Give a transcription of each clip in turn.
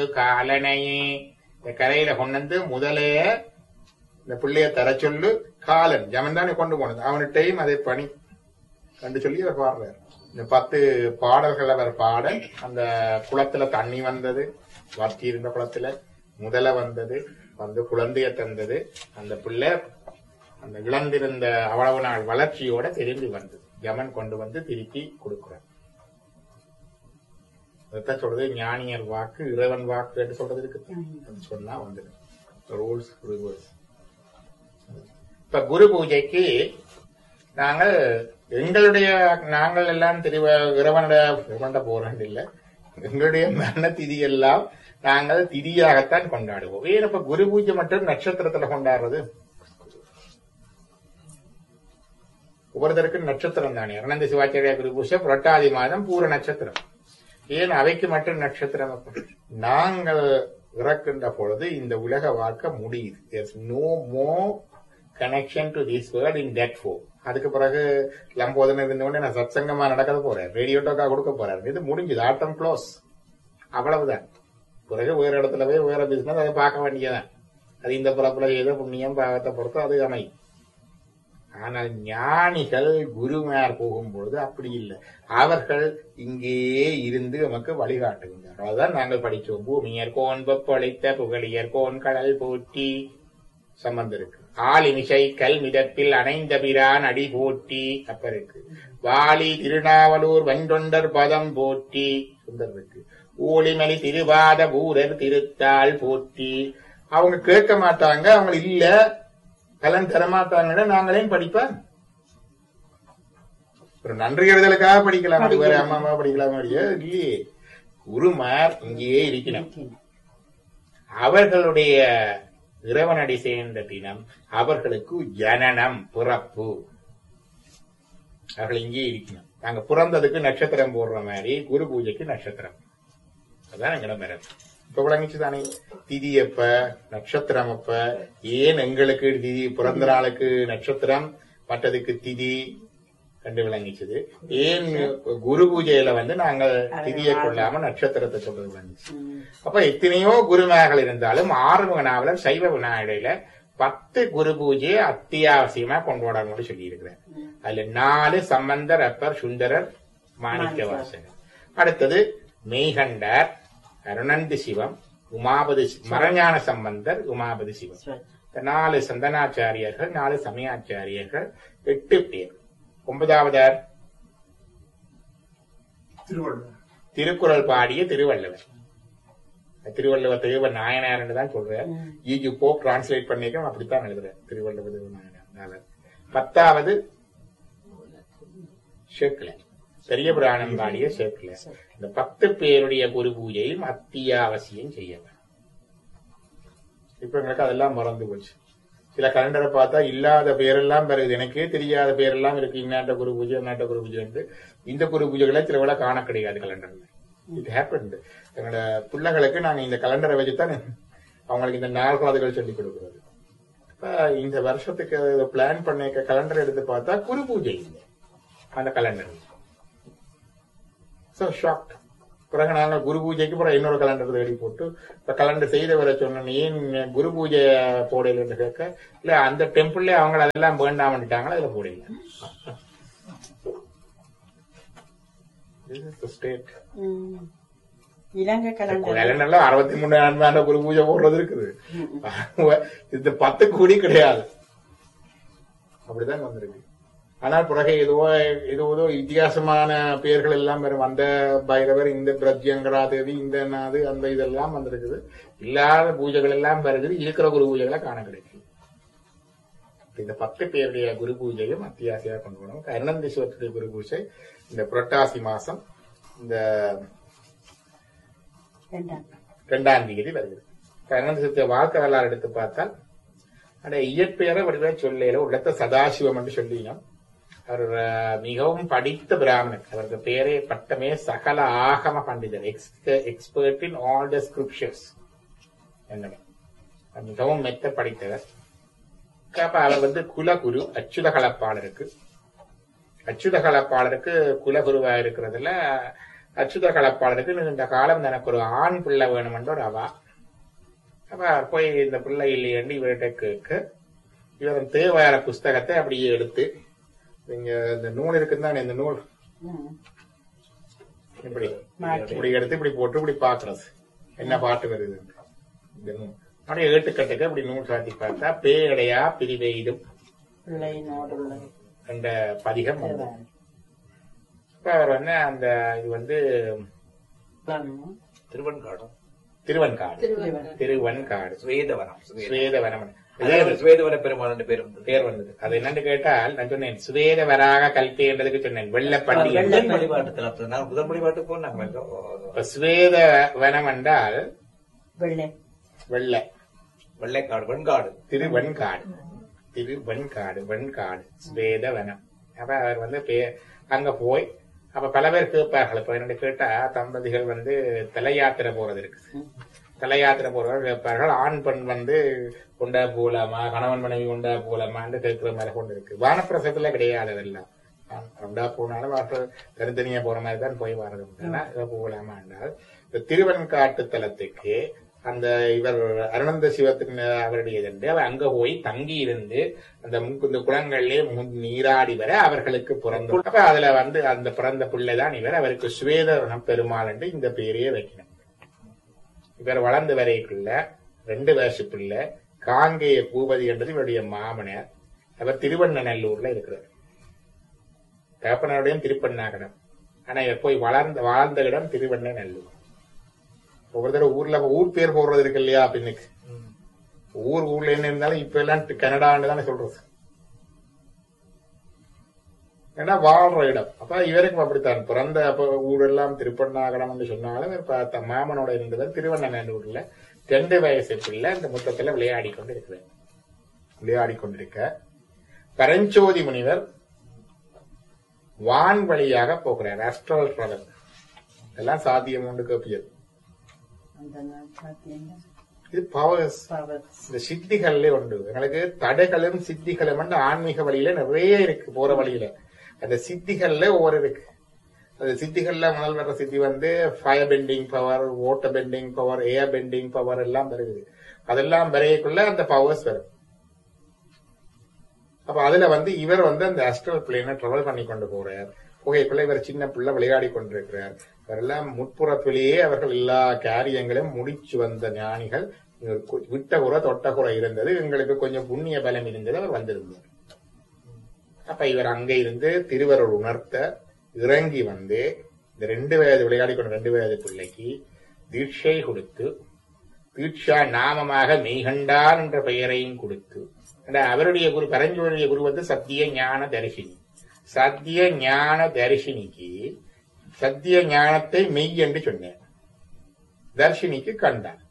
காலனையே இந்த கரையில கொண்டு வந்து முதலைய இந்த பிள்ளைய தர சொல்லு. காலன் ஜமன் தானே கொண்டு போனது, அவன்கிட்டையும் அதே பணி கண்டு சொல்லி அவர் பாடுறார். இந்த 10 பாடல்கள் அவர் பாட, அந்த குளத்துல தண்ணி வந்தது, வத்தி இருந்த குளத்துல முதல வந்தது, வந்து குழந்தைய தந்தது, அந்த பிள்ளை அந்த இழந்திருந்த அவ்வளவு நாள் வளர்ச்சியோட திரும்பி வந்தது. ஜமன் கொண்டு வந்து திருப்பி கொடுக்கிறார். அதான் சொல்றது ஞானியர் வாக்கு இறைவன் வாக்கு என்று சொல்றது இருக்கு. சொன்னா வந்து ரூல்ஸ் ரிவர்ஸ். இப்ப குரு பூஜைக்கு நாங்கள் எல்லாம் இறைவனோட போறது இல்லை. எங்களுடைய மரண திதி எல்லாம் நாங்கள் திதியாகத்தான் கொண்டாடுவோம். ஏன் இப்ப குரு பூஜை மட்டும் நட்சத்திரத்துல கொண்டாடுறது? ஒவ்வொருத்தருக்கு நட்சத்திரம் தானே. அனந்த சிவாச்சாரிய குரு பூஜை புரட்டாதி மாதம் பூர நட்சத்திரம். ஏன் அவைக்கு மட்டும் நட்சத்திரம்? நாங்கள் இறக்கின்ற பொழுது இந்த உலக வாழ்க்கை முடியுது. There's no more connection to this world in that form. அதுக்கு பிறகு லம்போதனை இருந்தவொடனே நான் சத்சங்கமா நடக்க போறேன், ரேடியோ டோக்கா கொடுக்க போறேன், இது முடிஞ்சது, ஆட்டம் க்ளோஸ், அவ்வளவுதான். பிறகு வேற இடத்துல போய் வேற பிசினஸ் அதை பார்க்க வேண்டியதான். அது இந்த பிறப்புல ஏதோ புண்ணியம் பாவத்தை பொறுத்து அது அமையும். ஆனால் ஞானிகள் குருமார் போகும்பொழுது அப்படி இல்லை. அவர்கள் இங்கேயே இருந்து நமக்கு வழிகாட்டுகின்றார்கள். அதான் நாங்கள் படிச்சோம். பூமியர்கோன் வெப்பொழித்த புகழியர்கோன் கடல் போற்றி சம்பந்தம் இருக்கு. ஆளிமிசை கல் மிதப்பில் அணைந்த பிரான் அடி போற்றி அப்ப இருக்கு. வாலி திருநாவலூர் வெண்டொண்டர் பதம் போற்றி சுந்தர் இருக்கு. ஊழிமலி திருவாத பூரர் திருத்தாள் போற்றி. அவங்க கேட்க மாட்டாங்க, அவங்க இல்ல கலன் தரமாட்டாங்க. நாங்களே படிப்பேன். ஒரு நன்றி எழுதலுக்காக படிக்கலாம், அது வேற அம்மா அம்மா படிக்கலாம் இல்லையே. குருமார் இங்கேயே இருக்கணும். அவர்களுடைய இறைவனடி சேர்ந்த தினம் அவர்களுக்கு ஜனனம், பிறப்பு. அவர்கள் இங்கே இருக்கணும். நாங்க பிறந்ததுக்கு நட்சத்திரம் போடுற மாதிரி குரு பூஜைக்கு நட்சத்திரம். அதான் எங்கட மரம். இப்ப விளங்கிச்சு தானே. திதி எப்ப, நட்சத்திரம் எப்ப, ஏன் எங்களுக்கு திதி, பிறந்த நாளுக்கு நட்சத்திரம், மற்றதுக்கு திதி கண்டு விளங்கிச்சது. ஏன் குரு பூஜையில வந்து நாங்கள் திதியை கொள்ளாம நட்சத்திரத்தை சொல்றது விளங்கிச்சு. அப்ப எத்தனையோ குருமார்கள் இருந்தாலும் ஆறுமுக நாவலர் சைவ விநாயகரையில 10 குரு பூஜையை அத்தியாவசியமா கொண்டாடணும்னு சொல்லி இருக்கிறேன். அதுல 4 சம்பந்தர், அப்பர், சுந்தரர், மாணிக்க வாசகர். அடுத்தது மெய்கண்டார், அருணந்தி சிவம், உமாபதி, மரஞான சம்பந்தர், உமாபதி சிவம். 4 சந்தனாச்சாரியர்கள், 4 சமயாச்சாரியர்கள், 8 பேர். 9வதார் திருக்குறள் பாடிய திருவள்ளுவர். திருவள்ளுவர் தேவ நாயனார் தான் சொல்றார். ஈஜு போப் டிரான்ஸ்லேட் பண்ணிக்க அப்படித்தான் எழுதுற திருவள்ளுவர் தேவ நாயனார். 10வது ஷேக்ல பெரிய புராணம் பாடிய ஷேக்ல. இந்த 10 பேருடைய குரு பூஜையும் அத்தியாவசியம் செய்ய வேண்டும். இப்ப எங்களுக்கு அதெல்லாம் மறந்து போச்சு. சில கலண்டரை பார்த்தா இல்லாத பேரெல்லாம் வருது, எனக்கே தெரியாத பேரெல்லாம் இருக்கு. இன்னாட்ட குரு பூஜை, இன்னாட்ட குரு பூஜை. இந்த குரு பூஜைகளை சில விட காண கிடையாது கலண்டர்ல. It happened. எங்களோட பிள்ளைகளுக்கு நாங்க இந்த கலண்டரை வச்சுதான் அவங்களுக்கு இந்த நாள்காதுகள் சொல்லி கொடுக்கிறது. இப்ப இந்த வருஷத்துக்கு பிளான் பண்ண கலண்டர் எடுத்து பார்த்தா குரு பூஜை இல்லை அந்த கலண்டர். So shocked. பிறகு நாங்க குரு பூஜைக்கு பிறகு இன்னொரு கலண்டர் தேடி போட்டு இப்ப கலண்டர் செய்த வர சொன்ன ஏன் குரு பூஜை போடலன்னு கேட்க, இல்ல அந்த டெம்பிள்ல அவங்க அதெல்லாம் வேண்டாமட்டாங்களா, அதுல போடல. கலண்டர்ல 63 ஆண்டு குரு பூஜை போடுறது இருக்குது. இந்த 10 கோடி கிடையாது. அப்படிதான் வந்திருக்கு. ஆனால் பிறகு ஏதோ வித்தியாசமான பெயர்கள் எல்லாம் வரும். அந்த பைரவர், இந்த பிரத்யங்கரா தேவி, இந்த நாது, அந்த இதெல்லாம் வந்திருக்குது. இல்லாத பூஜைகள் எல்லாம் வருது, இருக்கிற குரு பூஜைகளை காண கிடைக்குது. இந்த 10 பேருடைய குரு பூஜையும் அத்தியாவசியாக கொண்டு போனோம். அருணந்தீஸ்வரத்துடைய குரு பூஜை இந்த புரட்டாசி மாசம் இந்த 2ஆம் தேதி வருகிறது. அருணந்தீஸ்வரத்துடைய வாழ்க்கை வரலாறு எடுத்து பார்த்தால் அந்த இயற்பெயரை வடிவ சொல்லையில உள்ளத்த சதாசிவம் என்று சொல்லினோம். அவர் மிகவும் படித்த பிராமணன். அவருக்கு பேரே பட்டமே சகல ஆகம பண்டிதர், expert in all the scriptures. மிகவும் மெத்த படித்தவர். அவர் வந்து குலகுரு அச்சுத கலப்பாளருக்கு குலகுருவா இருக்கிறதுல அச்சுத கலப்பாளருக்கு இந்த காலம் எனக்கு ஒரு ஆண் பிள்ளை வேணுமென்ற ஒரு அவா. அப்ப போய் இந்த பிள்ளை இல்லையண்டு இவர்கிட்ட கேட்க இவர் தேவார புஸ்தகத்தை அப்படியே எடுத்து இங்க இந்த நூல் இருக்குன்னு இந்த நூல் இப்படி இப்படி எடுத்து இப்படி போட்டு இப்படி பாக்குறது என்ன பாட்டு வருது இந்த நூல் அப்படியே ஏட்டுக்கட்டுக்கு அப்படி நூல் சாத்தி பார்த்தா பேடையா பிரிவெய்தும் என்ற பதிகம். இப்ப அவர் வந்து அந்த இது வந்து திருவன்காடு சுவேதவனம் சுவேதவன பெருமாள் பேர் வந்தது. அது என்னன்னு கேட்டால் நான் சொன்னேன் சுவேத வராக கல்வி என்றதுக்கு சொன்னேன் வெள்ளப்பள்ளி வழிபாட்டு முதல் வழிபாட்டு போனாங்க. சுவேத வனம் என்றால் வெள்ளை வெள்ளைக்காடு வெண்காடு திருவெண்காடு வெண்காடு சுவேத வனம். அப்ப அவர் வந்து அங்க போய் அப்ப பல பேர் கேட்பார்கள். இப்ப என்ன கேட்டா தம்பதிகள் வந்து தலையாத்திரை போறது இருக்குது. தலையாத்திரை போறவர்கள் கேட்பார்கள் ஆண் பெண் வந்து கொண்டா போலாமா கணவன் மனைவி கொண்டா போலாமான்னு கேட்கிற மாதிரி கொண்டு இருக்கு. வானப்பிரசத்துல கிடையாது. அதெல்லாம் கொண்டா போனாலும் தனித்தனியா போற மாதிரி தான் போய் வர்றது போகலாமா என்றால் இந்த திருவெண்காட்டு தலத்துக்கு அந்த இவர் அருணந்த சிவத்தின் அவருடைய அவர் அங்க போய் தங்கி இருந்து அந்த இந்த குளங்களிலே நீராடி வர அவர்களுக்கு பிறந்த அப்ப அதுல வந்து அந்த பிறந்த பிள்ளைதான் இவர். அவருக்கு சுவேத பெருமாள் என்று இந்த பேரையே வைக்கணும். இவர் வளர்ந்து வரைக்குள்ள 2 வயசு பிள்ளை காங்கேய பூபதி என்றது இவருடைய மாமனார். அவர் திருவண்ணநல்லூர்ல இருக்கிறார். தகப்பனருடைய திருப்பண்ணாகடம். ஆனா இவர் போய் வாழ்ந்த இடம் திருவண்ணநல்லூர். ஒவ்வொரு தடவை ஊர் பேர் போடுறது இருக்கு இல்லையா பின்னுக்கு ஊர்ல என்ன இருந்தாலும் இப்ப எல்லாம் கனடான்னு தானே சொல்றது. ஏன்னா வாழ்ற இடம். அப்ப இவருக்கும் அப்படித்தான் பிறந்த ஊரெல்லாம் திருப்பண்ணாகடம் என்று சொன்னாலும் பார்த்த மாமனோட இருந்தவர் திருவண்ணநல்லூர்ல 2 வயசு பிள்ளை இந்த முத்தத்துல விளையாடி கொண்டிருக்க பரஞ்சோதி முனிவர் வான் வழியாக போகிறார். அஸ்ட்ரல் டிராவல் எல்லாம் சாத்தியம் உண்டு கேப்பியது. இது பவர்ஸ் இந்த சித்திகள்ல உண்டு. எங்களுக்கு தடைகளும் சித்திகளும் ஆன்மீக வழியில நிறைய இருக்கு. போற வழியில அந்த சித்திகள்ல ஒவ்வொரு இருக்கு. அந்த சித்திகள்ல முதல் வர்ற சித்தி வந்து fire bending power, water bending power, ஏர் பெண்டிங் பவர் எல்லாம் வருது. அதெல்லாம் வரையக்குள்ள அந்த பவர்ஸ் வரும். அப்ப அதுல வந்து இவர் வந்து அந்த அஸ்ட்ரல் பிளேனை டிராவல் பண்ணி கொண்டு போறார். புகைக்குள்ள இவர் சின்ன பிள்ளை விளையாடி கொண்டிருக்கிறார். அவரெல்லாம் முற்புறத்திலேயே அவர்கள் எல்லா காரியங்களையும் முடிச்சு வந்த ஞானிகள். விட்ட குறை தொட்ட குறை இருந்தது. எங்களுக்கு கொஞ்சம் புண்ணிய பலம் இருந்தது. அவர் வந்திருந்தார். அப்ப இவர் அங்க இருந்து திருவருள் உணர்த்த இறங்கி வந்து இந்த 2 வயது விளையாடி கொண்ட 2 வயது பிள்ளைக்கு தீட்சை கொடுத்து தீட்சா நாமமாக மெய்கண்டான் என்ற பெயரையும் கொடுத்து அவருடைய குரு பரஞ்சோதிய குரு வந்து சத்திய ஞான தரிசினி. சத்திய ஞான தரிசினிக்கு சத்திய ஞானத்தை மெய் என்று சொன்னார். தர்ஷினிக்கு கண்டார்.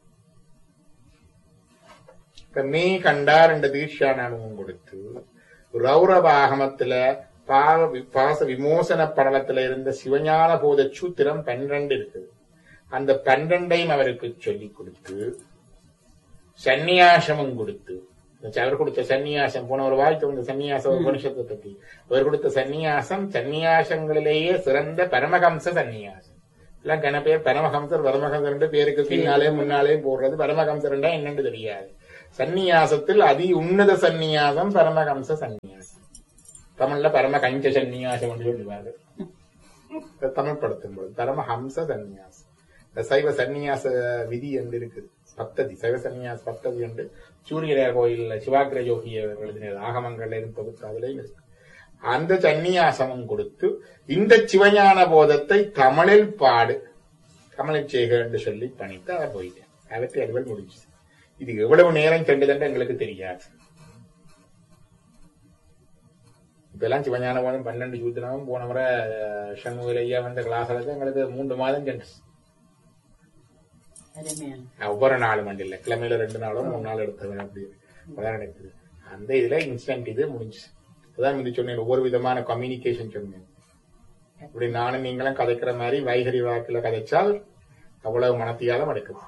மெய் கண்டார் என்ற தீட்சா நாமமும் கொடுத்து ரௌரவாகமத்துல பாச விமோசன படலத்துல இருந்த சிவஞான போத சூத்திரம் 12 இருக்குது. அந்த 12ஐயும் அவருக்கு சொல்லிக் கொடுத்து சந்நியாசமும் கொடுத்து அவர் கொடுத்த சந்நியாசம் போன ஒரு வாழ்த்து வந்த சந்நியாச உபனிஷத்தை பற்றி அவர் கொடுத்த சந்நியாசங்களிலேயே சிறந்த பரமஹம்ச சந்நியாசம். எல்லாம் கன பேர் பரமஹம்சர் பரமஹம்சர் பேருக்கு பின்னாலே முன்னாலே போடுறது. பரமஹம்சர் என்னன்னு தெரியாது. சந்நியாசத்தில் அதி உன்னத சந்நியாசம் பரமஹம்ச சந்நியாசம். தமிழ்ல பரம கஞ்ச சந்நியாசம் என்று சொல்லுவாரு. தமிழ் படுத்தும் போது பரமஹம்ச சந்நியாசம். சைவ சந்நியாச விதி என்று இருக்குது. பத்ததி சைவ சந்நியாச பத்ததி என்று சூரியர் கோயில் சிவாகிர யோகி எழுதின ஆகமங்கள்ல இருந்து அதுல இருக்கு. அந்த சந்நியாசமும் கொடுத்து இந்த சிவஞான போதத்தை தமிழில் பாடு தமிழில் செய்க என்று சொல்லி பணித்து அவர் போயிட்டார். அவற்றை அறிவல் முடிஞ்சு. இது எவ்வளவு நேரம் சென்றதுன்னு எங்களுக்கு தெரியாது. இப்ப எல்லாம் சிவஞான போதம் 12 சூத்திரமும் போன முறை சண்முகையா வந்த கிளாஸ் எங்களுக்கு 3 மாதம் சென்று ஒவ்வொரு நாளும் மண்டி இல்ல கிழமையில 2 நாளோ 3 நாள் எடுத்தவன் அப்படி அதான் நடக்குது. அந்த இதுல இன்ஸ்டன்ட் இது முடிஞ்சு. அதான் முந்தி சொன்னேன் ஒவ்வொரு விதமான கம்யூனிகேஷன் சொன்னேன். இப்படி நானும் நீங்களும் கதைக்கிற மாதிரி வைகரி வாக்குல கதைச்சால் அவ்வளவு மனத்தியாலும் நடக்குது.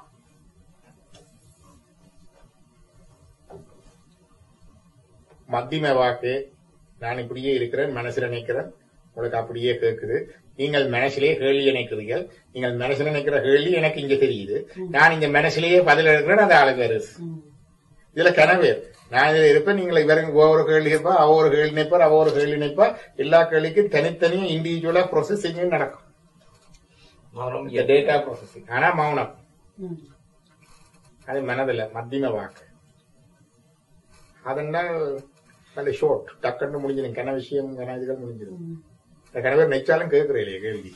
மத்தியம வாக்கு நான் இப்படியே இருக்கிறேன் மனசுல நினைக்கிறேன் உங்களுக்கு அப்படியே கேட்குது. நீங்கள் மனசிலேயே கேள்வி நினைக்கிறீர்கள். நீங்கள் மனசுல நினைக்கிற கேள்வி எனக்கு இங்க தெரியுது. நான் இந்த மனசிலேயே பதில் எடுக்கிறேன். அது ஆளுக்கு வருது. இதுல கனவே நான் இதுல இருப்பேன். நீங்கள் இவருக்கு ஒவ்வொரு கேள்வி இருப்பா, ஒவ்வொரு கேள்வி நினைப்பார், ஒவ்வொரு கேள்வி நினைப்பா. எல்லா கேள்விக்கும் தனித்தனியும் இண்டிவிஜுவலா ப்ராசஸிங் நடக்கும். Data processing. ஆனா மௌனம் அது மனதில் மத்தியம வாக்கு. அதெல்லாம் நல்ல ஷோர்ட் டக்குன்னு முடிஞ்சிடும். கன விஷயம் கன இதுகள் முடிஞ்சிடும். கனவே நெச்சாலும் கேட்கிறேன் இல்லையா கேள்வி.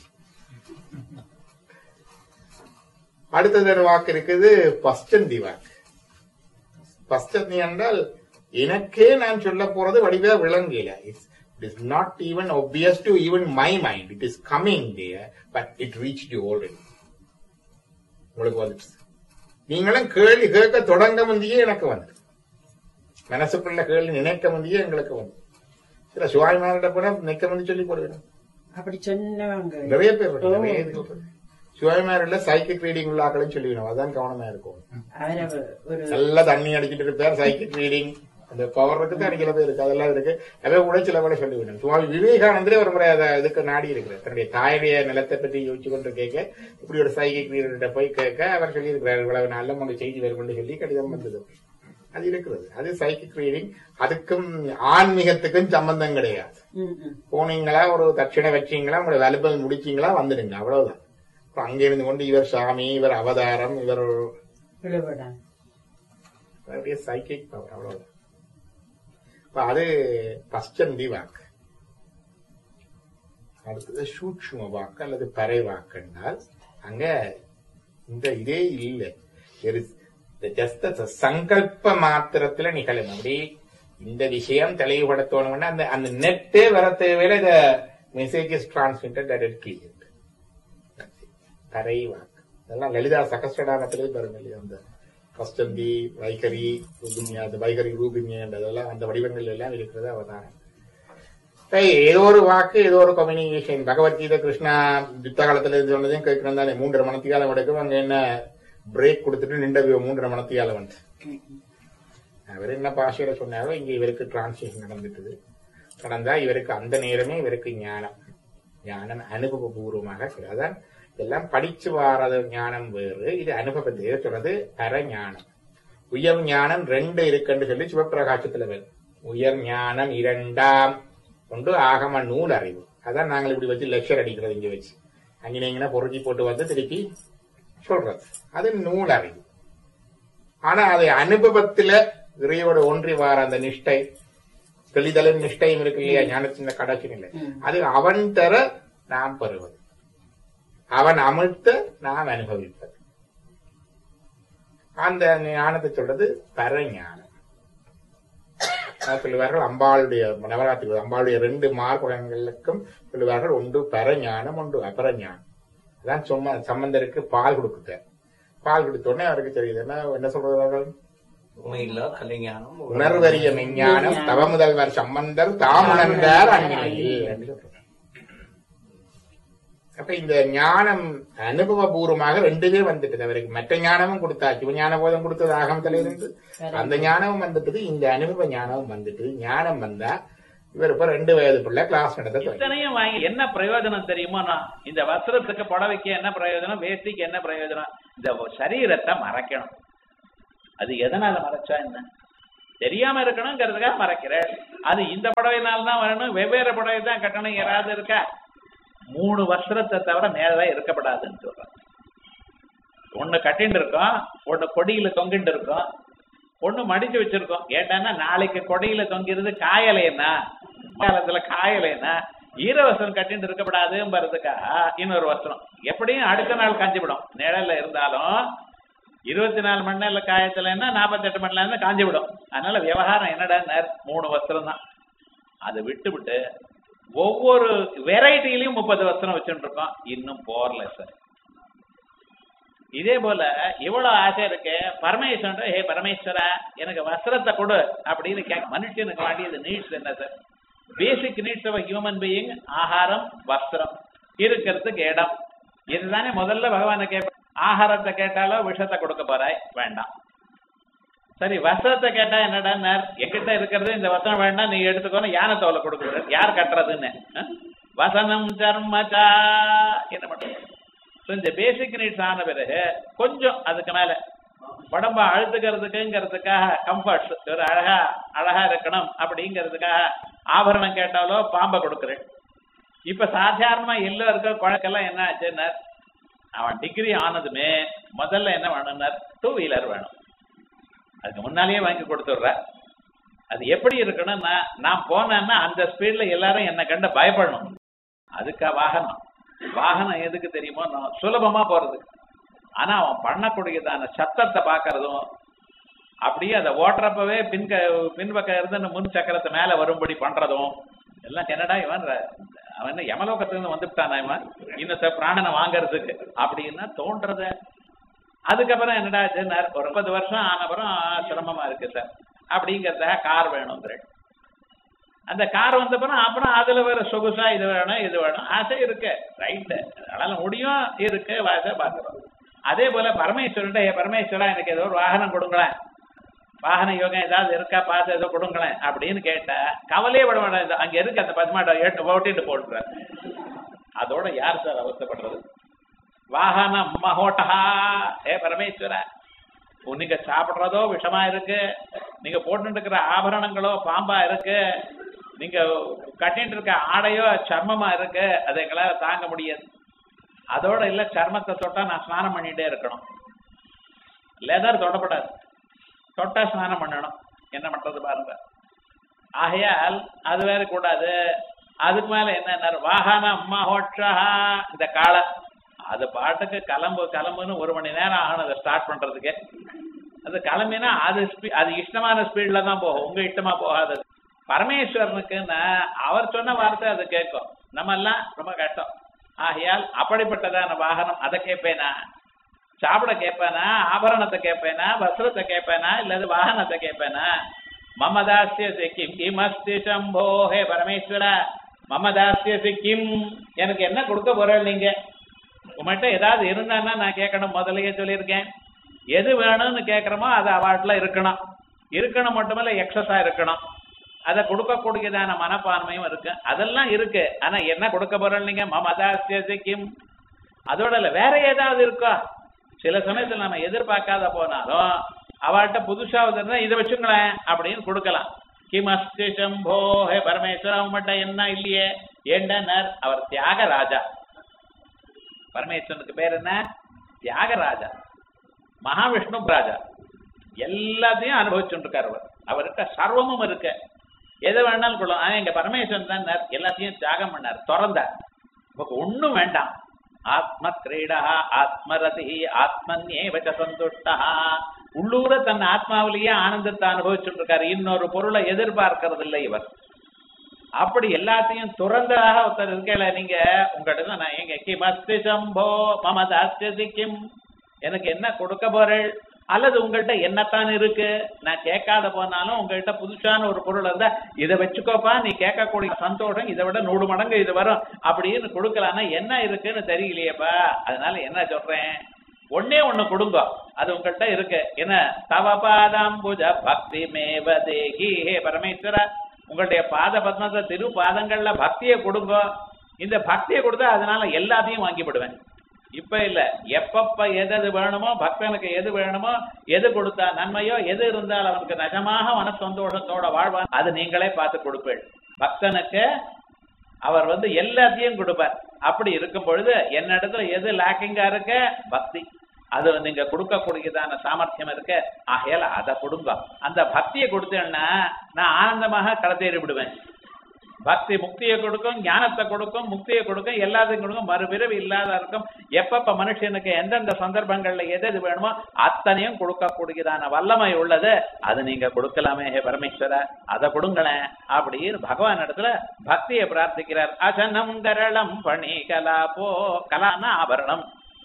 அடுத்தது வாக்கு இருக்குது பஸ்டந்தி வாக்கு. பஸ்டந்தி என்றால் எனக்கே நான் சொல்ல போறது வடிவா விளங்கல. It is not even obvious to even my mind. It is coming there, but it reached you already. உங்களுக்கு வந்துச்சு. நீங்களும் கேள்வி கேட்க தொடங்க முந்தையே எனக்கு வந்து மனசுக்குள்ள கேள்வி நினைக்க முந்தையே எங்களுக்கு வந்து சில சுவாமிமார்கிட்ட கூட நினைக்க வந்து சொல்லி போடுவேன். அப்படி சொன்னவங்க நிறைய பேர் சுவாமிமாரில் சைக்கிக் ரீடிங் உள்ள ஆக்களும் சொல்லிவிடும். அதான் கவனமா இருக்கும். நல்லா தண்ணி அடிச்சுட்டு இருப்பார். சைக்கிக் ரீடிங் அந்த பவர் இருக்கு, அடிக்கல பேர் இருக்கு, அதெல்லாம் இருக்கு. அதை கூட சில கூட சொல்லிவிடும். சுவாமி விவேகானந்தரே ஒரு முறை அதை இதுக்கு நாடி இருக்கிறார். தன்னுடைய தாயுடைய நிலத்தை பற்றி யோசிச்சு கொண்டு கேட்க இப்படி ஒரு சைக்கிக் ரீடர்கிட்ட போய் கேட்க அவர் சொல்லி இருக்கிறார். இவ்வளவு நல்ல உங்க செய்தி வரும் சொல்லி கடிதம் வந்தது. அது இருக்கிறது. அது சைக்கிக் ரீடிங். அதுக்கும் ஆன்மீகத்துக்கும் சம்பந்தம் கிடையாது. போனீங்களா ஒரு தட்சிணை வச்சீங்களா, உங்களோட வேலைபல் முடிச்சீங்களா, வந்துடுங்க, அவ்வளவுதான். அங்க இருந்து கொண்டு இவர் சாமி, இவர் அவதாரம், இவர் சைக்கிக் பவர், அவ்வளவுதான். அது பஸ்டந்தி வாக்கு. அடுத்தது சூட்சும வாக்கு அல்லது பறை வாக்கு என்றால் அங்க இந்த இதே இல்லை. சங்கல்ப மாத்திரத்துல நிகழும். அப்படி இந்த விஷயம் தெளிவுபடுத்தணும்னா அந்த நெட்டே வர தேவையில இந்த மெசேஜ் இஸ் டிரான்ஸ்மிட்டட் டைரக்ட்லி. பறை வாக்கு இதெல்லாம் லலிதா சகஸ்ரடானத்திலே பாருங்க இல்லையா. அந்த பஸ்டந்தி, வைகரி, ரூபின்யா, அந்த வைகரி ரூபின்யா என்றதெல்லாம் அந்த வடிவங்கள் எல்லாம் இருக்கிறது அவதாரம். ஏதோ ஒரு வாக்கு, ஏதோ ஒரு கம்யூனிகேஷன். பகவத்கீதை கிருஷ்ணா யுத்த காலத்துல இருந்து சொன்னதையும் கேட்கணும் தானே. 3.5 மணித்தியாலம் எடுக்கும். அங்க என்ன பிரேக் கொடுத்துட்டு நின்ற 3.5 மணித்தியாலம் வந்து அவர் என்ன பாஷையில சொன்னாரோ இங்க இவருக்கு டிரான்ஸ்லேஷன் நடந்துட்டு நடந்தா இவருக்கு அந்த நேரமே இவருக்கு ஞானம் அனுபவபூர்வமாக. அதான் இதெல்லாம் படிச்சு வாரது ஞானம் வேறு, இது அனுபவத்தை சொல்றது பர ஞானம். உயர் ஞானம் 2 இருக்குன்னு சொல்லி சிவப்பிரகாசத்துல வேறு. உயர் ஞானம் 2ஆம் ஒன்று ஆகம நூல் அறிவு. அதான் நாங்கள் இப்படி வச்சு லெக்சர் அடிக்கிறது. இங்க வச்சு அங்கினீங்கன்னா பொறுக்கி போட்டு வந்து திருப்பி சொல்றது. அது நூல் அறிவு. ஆனா அதை அனுபவத்துல இறையோட ஒன்றி வார அந்த நிஷ்டை, தெளிதலும் நிஷ்டையும் இருக்கு இல்லையா, ஞானத்தின் கடைசி நிலை. அது அவன் தர நாம் பெறுவது, அவன் அமிழ்த்த நாம் அனுபவிப்பது. அந்த ஞானத்தை சொல்றது பரஞானம். சொல்லுவார்கள் அம்பாளுடைய நவராத்திரி அம்பாளுடைய 2 மார்பகங்களுக்கும் சொல்லுவார்கள் ஒன்று பரஞானம், ஒன்று அபரஞானம். அதான் சும்மா சம்பந்தருக்கு பால் கொடுக்குறார். பால் கொடுத்தோடனே அவருக்கு தெரியுது என்ன சொல்றார்கள், உணர்வறிய மெஞ்ஞானம் தவ முதல்வர் சம்பந்தர் தாமுணர்ந்தார் அந்நிலையில். அப்ப இந்த ஞானம் அனுபவபூர்வமாக 2 வந்துட்டு அவருக்கு. மற்ற ஞானமும் கொடுத்தா, சிவஞான போதம் கொடுத்தது ஆகமத்தில இருந்து அந்த ஞானமும் வந்துட்டு, இந்த அனுபவ ஞானமும் வந்துட்டு. ஞானம் வந்தா இவர் இப்ப 2 வயது பிள்ளை கிளாஸ் நடத்த இத்தனையும் வாங்கி என்ன பிரயோஜனம் தெரியுமா? இந்த வஸ்திரத்துக்கு புடவைக்கு என்ன பிரயோஜனம், வேஷ்டிக்கு என்ன பிரயோஜனம்? இந்த சரீரத்தை மறைக்கணும். அது எதனால மறைச்சா என்ன தெரியாம இருக்கணுங்கிறதுக்காக மறைக்கிறேன். அது இந்த புடவைனால்தான் வரணும், வெவ்வேறு புடவை தான் கட்டணம். யாராவது இருக்கா? 3 வஸ்திரத்தை தவிர மேலதான் இருக்கப்படாதுன்னு சொல்றாங்க. ஒண்ணு கட்டின்னு இருக்கோம், ஒண்ணு கொடியில தொங்கிட்டு இருக்கோம், ஒண்ணு மடிச்சு வச்சிருக்கோம். ஏட்டான்னா நாளைக்கு கொடியில தொங்கிறது காயலைன்னா, காலத்துல காயலைன்னா ஈர வஸ்திரம் கட்டிட்டு இருக்கப்படாதுங்கிறதுக்கா இன்னொரு வஸ்திரம். எப்படியும் அடுத்த நாள் காஞ்சிவிடும். நிழல்ல இருந்தாலும் 24 மணி நேரம் காயத்துலன்னா 48 மணி நேரம் காஞ்சிவிடும். அதனால விவகாரம் என்னடா 3 வஸ்திரம் தான். அதை விட்டு ஒவ்வொரு வெரைட்டிலையும் 30 வஸ்திரம் வச்சுட்டு இருக்கோம். இன்னும் போர்ல சார். இதே போல இவ்வளவு ஆசை இருக்கு பரமேஸ்வரன். ஹே பரமேஸ்வரா, எனக்கு வஸ்திரத்தை கொடு அப்படின்னு கேட்க. மனுஷனுக்கு வேண்டியது நீட்ஸ் என்ன sir? Basic needs of human being ஆகாரம், வஸ்திரம், இருக்கிறதுக்கு இடம். இதுதானே முதல்ல பகவானை கேட்ப. ஆகாரத்தை கேட்டாலோ விஷத்தை கொடுக்க போறாய், வேண்டாம். சரி, வஸ்திரத்தை கேட்டா என்னடா, என்கிட்ட இருக்கிறது இந்த வஸ்திரம் வேண்டாம், நீ எடுத்துக்கோன்னு யானை தோலை கொடுக்குற. யார் கட்டுறதுன்னு? வசனம் சர்மச்சா என்ன பண்றது? இந்த பேசிக் நீட்ஸ் ஆன பிறகு கொஞ்சம் அதுக்கு மேல உடம்ப அழுத்துக்கிறதுக்குங்கிறதுக்காக கம்ஃபர்ட்ஸ் ஒரு அழகா இருக்கணும் அப்படிங்கிறதுக்காக ஆபரணம் கேட்டாலோ பாம்பை கொடுக்குறேன். இப்ப சாதாரணமா எல்லோருக்கும் குழக்கெல்லாம் என்ன ஆச்சுன்னா, அவன் டிகிரி ஆனதுமே முதல்ல என்ன வேணும்னார், 2 வீலர் வேணும். அதுக்கு முன்னாலேயே வாங்கி கொடுத்துடுற. அது எப்படி இருக்கணும்னா, நான் போனேன்னா அந்த ஸ்பீட்ல எல்லாரும் என்னை கண்ட பயப்படணும். அதுக்கா வாகனம் எதுக்கு தெரியுமோ, நான் சுலபமா போறதுக்கு. ஆனா அவன் பண்ணக்கூடியதான சத்தத்தை பாக்குறதும், அப்படியே அதை ஓட்டுறப்பவே பின்பக்கம் இருந்து முன் சக்கரத்தை மேல வரும்படி பண்றதும் எல்லாம் என்னடா அவன் என்ன யமலோகத்திலிருந்து வந்துட்டானா இவன் இன்னத்த பிராணனை வாங்கறதுக்கு அப்படின்னா தோன்றத. அதுக்கப்புறம் என்னடா ஒரு 50 வருஷம் ஆனப்புறம் சிரமமா இருக்கு சார் அப்படிங்கிறத கார் வேணுங்கிற. அந்த கார் வந்தப்பறம் அப்புறம் அதுல வேற சொகுசா இது வேணும் ஆசை இருக்கு, ரைட்டு, அதனால முடியும் இருக்கு, வாசை பாக்குறோம். அதே போல பரமேஸ்வரா எனக்கு ஏதோ ஒரு வாகனம் கொடுங்களேன், வாகன யோகம் ஏதாவது இருக்கா பார்த்து ஏதோ கொடுங்களேன் அப்படின்னு கேட்டா கவலையே விட மாட்டேன். அங்க இருக்கு அந்த 10 மாட்டை ஓட்டிட்டு போடுற. அதோட யார் சார் அவஸ்தப்படுறது? வாகனம் மகோட்டா, பரமேஸ்வரா, நீங்க சாப்பிடுறதோ விஷமா இருக்கு, நீங்க போட்டு இருக்கிற ஆபரணங்களோ பாம்பா இருக்கு, நீங்க கட்டிட்டு இருக்க ஆடையோ சர்மமா இருக்கு, அதை எங்களால தாங்க முடியாது. அதோட இல்ல சர்மத்தை தொட்டா நான் ஸ்நானம் பண்ணிட்டே இருக்கணும், லெதர் தொடப்படாது, தொட்டா ஸ்நானம் பண்ணணும். என்ன பண்றது பாருங்க. ஆகையால் அது வேற கூடாது. அதுக்கு மேல என்ன, வாகனம் மகோட்சா, இந்த காலை அது பாட்டுக்கு கிளம்புன்னு 1 மணி நேரம் ஆகணும் அதை ஸ்டார்ட் பண்றதுக்கு. அது கிளம்பினா அது இஷ்டமான ஸ்பீட்ல தான் போகும், உங்க இஷ்டமா போகாது. பரமேஸ்வரனுக்குன்னா அவர் சொன்ன வார்த்தை அது கேட்கும், நம்ம எல்லாம் ரொம்ப கஷ்டம். ஆகையால் அப்படிப்பட்டதான வாகனம் அதை கேட்பேனா, சாப்பிட கேட்பேனா, ஆபரணத்தை கேட்பேனா, வஸ்திரத்தை கேட்பேனா, இல்லது வாகனத்தை கேட்பேனா? மமதாசிய சிக்கிம் கிமஸ்தி சம்போ, ஹே பரமேஸ்வர மமதாசிய சிக்கிம், எனக்கு என்ன கொடுக்க போறேன் நீங்க? உங்கள்கிட்ட ஏதாவது இருந்தான்னா நான் கேட்கணும், முதலையே சொல்லியிருக்கேன். எது வேணும்னு கேட்கறோமோ அது அவாட்ல இருக்கணும் மட்டுமல்ல எக்ஸஸா இருக்கணும். அதை கொடுக்கக்கூடியதான மனப்பான்மையும் இருக்கு, அதெல்லாம் இருக்கு. ஆனா என்ன கொடுக்க போறோம் நீங்க? மமதாசிய சிக்கிம். அதோட இல்ல வேற ஏதாவது இருக்கா? சில சமயத்துல நம்ம எதிர்பார்க்காத போனாலும் அவள்கிட்ட புதுசாவது இருந்தா இதை வச்சுங்களேன் அப்படின்னு கொடுக்கலாம். கிம் அஸ்தி சம்போ, ஹே பரமேஸ்வரன் அவங்கள்ட்ட என்ன இல்லையே. ஏண்டனர் அவர் தியாகராஜா. பரமேஸ்வரனுக்கு பேர் என்ன? தியாகராஜா, மகாவிஷ்ணு ராஜா. எல்லாத்தையும் அனுபவிச்சுட்டு இருக்காரு அவர். அவர்கிட்ட சர்வமும் இருக்கு, எதை வேணாலும் கொள்ளும். ஆனா எங்க பரமேஸ்வரன் தான் எல்லாத்தையும் தியாகம் பண்ணார், திறந்தார். நமக்கு ஒண்ணும் வேண்டாம். ஆத்ம கிரீடா ஆத்மரதி ஆத்மன்யேவச சந்துஷ்டா. உள்ளூர தன் ஆத்மாவிலேயே ஆனந்தத்தை அனுபவிச்சுட்டு இருக்காரு, இன்னொரு பொருளை எதிர்பார்க்கறது இல்லை இவர். அப்படி எல்லாத்தையும் துறந்ததாக ஒருத்தர் இருக்கல. நீங்க உங்கள்கிட்ட நான் எங்க கிமஸ்தி சம்போ மமதாஸ்தி கிம், எனக்கு என்ன கொடுக்க போறேள்? அல்லது உங்கள்கிட்ட என்னத்தான் இருக்கு? நான் கேட்காத போனாலும் உங்கள்கிட்ட புதுசான ஒரு பொருள் இருந்தா இதை வச்சுக்கோப்பா, நீ கேட்கக்கூடிய சந்தோஷம் இதை விட 100 மடங்கு இது வரும் அப்படின்னு கொடுக்கலான்னா என்ன இருக்குன்னு தெரியலையேப்பா. அதனால என்ன சொல்றேன், ஒன்னே ஒண்ணு கொடுங்க, அது உங்கள்கிட்ட இருக்கு. என்ன? தவபாதாம்புஜ பக்தி மேவதேகி, ஹே பரமேஸ்வர உங்களுடைய பாத பத்மத்தை திரு பாதங்கள்ல பக்தியை கொடுங்க. இந்த பக்தியை கொடுத்தா அதனால எல்லாத்தையும் வாங்கிவிடுவேன். இப்ப இல்ல, எப்பப்ப எது வேணுமோ, பக்தனுக்கு எது வேணுமோ, எது கொடுத்தா நன்மையோ, எது இருந்தால் அவனுக்கு நிஜமாக மன சந்தோஷத்தோட வாழ்வான், அது நீங்களே பார்த்து கொடுப்பேன். பக்தனுக்கு அவர் எல்லாத்தையும் கொடுப்பார். அப்படி இருக்கும் பொழுது என்னிடத்துல எது லேக்கிங்கா இருக்க? பக்தி. அது நீங்க கொடுக்கக்கூடியதான சாமர்த்தியம் இருக்கு. ஆகையால அதை கொடுங்க. அந்த பக்தியை கொடுத்தேன்னா நான் ஆனந்தமாக கடத்தேறி விடுவேன். பக்தி முக்தியை கொடுக்கும், ஞானத்தை கொடுக்கும், முக்தியை கொடுக்கும், எல்லாத்தையும் கொடுக்கும், மறுபிறவி இல்லாத இருக்கும். எப்பப்ப மனுஷனுக்கு எந்தெந்த சந்தர்ப்பங்கள்ல எது வேணுமோ அத்தனையும் கொடுக்கக்கூடியதான வல்லமை உள்ளது. அது நீங்க கொடுக்கலாமே ஹே பரமேஸ்வர, அதை கொடுங்களேன் அப்படின்னு பகவான் இடத்துல பக்தியை பிரார்த்திக்கிறார். அசனம் கரளம் பணி கலாபோ, கலான ஆபரணம்.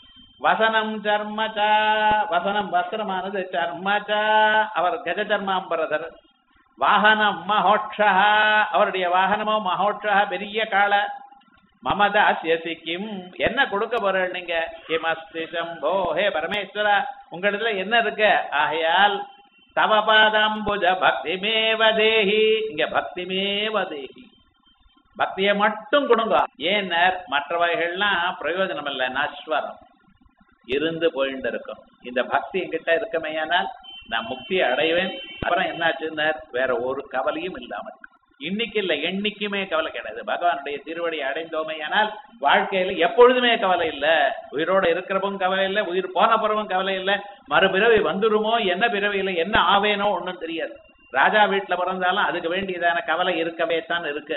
வசனம் சர்மச்சா, வசனம் வஸ்திரமானது, சர்மச்சா அவர் கஜ சர்மாம்பரதர். வாகனம் மகோட்சா, அவருடைய வாகனமோ மகோட்சா பெரிய கால. மமதாஸ்ய சிக்கிம், என்ன கொடுக்க போறேன் நீங்க? கிமஸ்தி சம்போ, ஹே பரமேஸ்வரா உங்களிடத்துல என்ன இருக்கு? ஆகையால் தவபாதாம்புஜ பக்திமேவ தேஹி, இங்க பக்திமேவ தேஹி, பக்தியை மட்டும் கொடுங்க. ஏன்னர் மற்றவைகள்லாம் பிரயோஜனம் இல்லை, நஸ்வரம் இருந்து போயிட்டு இருக்கும். இந்த பக்தி என்கிட்ட இருக்கமையானால் நான் முக்தியை அடைவேன். அப்புறம் என்னாச்சுன்னார், வேற ஒரு கவலையும் இல்லாம இருக்கும். இன்னைக்கு இல்லை, என்னைக்குமே கவலை கிடையாது. பகவானுடைய திருவடியை அடைந்தோமையானால் வாழ்க்கையில எப்பொழுதுமே கவலை இல்லை. உயிரோட இருக்கிறப்பவும் கவலை இல்லை, உயிர் போன பிறவும் கவலை இல்லை. மறுபிறவி வந்துருமோ, என்ன பிறவியில என்ன ஆவேனோ ஒன்றும் தெரியாது. ராஜா வீட்டுல பிறந்தாலும் அதுக்கு வேண்டியதான கவலை இருக்கவே தான் இருக்கு.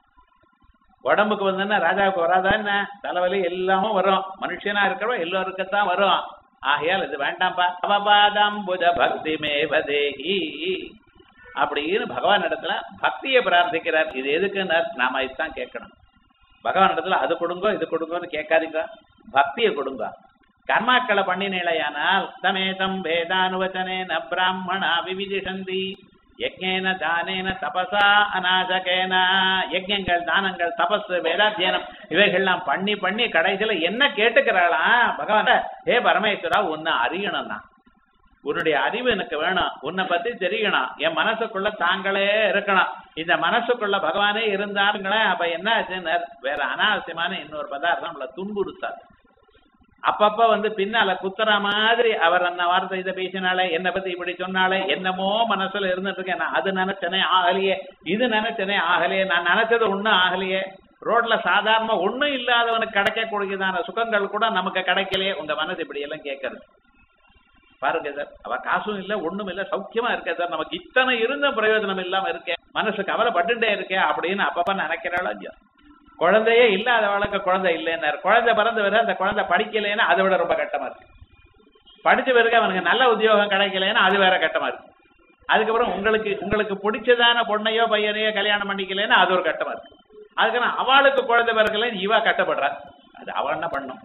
உடம்புக்கு வந்தா ராஜாவுக்கு வராதா என்ன? தலைவலி எல்லாமும் வரும். மனுஷனா இருக்கிறவா எல்லோருக்குத்தான் வரும். ஆகையால் இது வேண்டாம்பா. அவபாதாம்புஜ பக்தி மேவதேகி அப்படின்னு பகவான் இடத்துல பக்தியை பிரார்த்திக்கிறார். இது எதுக்குன்னு நாம இதுதான் கேட்கணும். பகவான் இடத்துல அது கொடுங்கோ இது கொடுங்கோன்னு கேட்காதீங்க, பக்தியை கொடுங்க. கர்மாக்களை பண்ணினேலையானால் சமேதம் வேதானுவச்சனேன பிராமணா விவிதிஷந்தி யஜ்ஞேன தானேன தபசா அநாசகேன. யஜ்ஞங்கள், தானங்கள், தபஸ், வேதாத்தியனம் இவைகள்லாம் பண்ணி பண்ணி கடைசியில என்ன கேட்டுக்கிறாளாம் பகவான், ஹே பரமேஸ்வரா உன்னை அறியணும்னா, உன்னுடைய அறிவு எனக்கு வேணும், உன்னை பத்தி தெரியணும், என் மனசுக்குள்ள தாங்களே இருக்கணும். இந்த மனசுக்குள்ள பகவானே இருந்தாருங்களே. அப்ப என்ன ஆச்சுன்னு வேற அனாவசியமான இன்னொரு பதார்த்தம் நம்மளை துன்புறுத்தாது. அப்பப்ப பின்னால குத்துற மாதிரி அவர் அந்த வார்த்தை இதை பேசினாலே, என்னை பத்தி இப்படி சொன்னாலே, என்னமோ மனசுல இருந்துட்டு இருக்கேன். நான் அது நினைச்சனே ஆகலையே, இது நினைச்சனே ஆகலையே, நான் நினைச்சது ஒண்ணும் ஆகலையே. ரோட்ல சாதாரண ஒண்ணும் இல்லாதவனுக்கு கிடைக்கக்கூடியதான சுகங்கள் கூட நமக்கு கிடைக்கலையே. உங்க மனசு இப்படி எல்லாம் கேட்கறது பாருங்க சார். அவ காசும் இல்ல, ஒண்ணும் இல்ல, சௌக்கியமா இருக்க சார், நமக்கு இத்தனை இருந்தும் பிரயோஜனம் இல்லாம இருக்கேன், மனசு கவலைப்பட்டுட்டே இருக்கேன் அப்படின்னு அப்பப்ப நினைக்கிறாளோ இல்லையோ. குழந்தையே இல்லாதவளுக்கு குழந்தை இல்லைன்னாரு. குழந்தை பிறந்த பிறகு அந்த குழந்தை படிக்கலைன்னா அதை விட ரொம்ப கட்டமா இருக்கு. படிச்ச பிறகு அவனுக்கு நல்ல உத்தியோகம் கிடைக்கலைன்னா அது வேற கட்டமா இருக்கு. அதுக்கப்புறம் உங்களுக்கு பிடிச்சதான பொண்ணையோ பையனையோ கல்யாணம் பண்ணிக்கலைன்னா அது ஒரு கட்டமா இருக்கு. அதுக்கப்புறம் அவளுக்கு குழந்தை பிறக்கலைன்னு இவா கட்டப்படுறா. அது அவ என்ன பண்ணும்?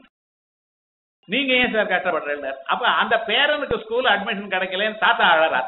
நீங்க ஏன் சார் கஷ்டப்படுறீங்க? அப்ப அந்த பேரனுக்கு ஸ்கூல் அட்மிஷன் கிடைக்கலன்னு தாத்தா அழறா.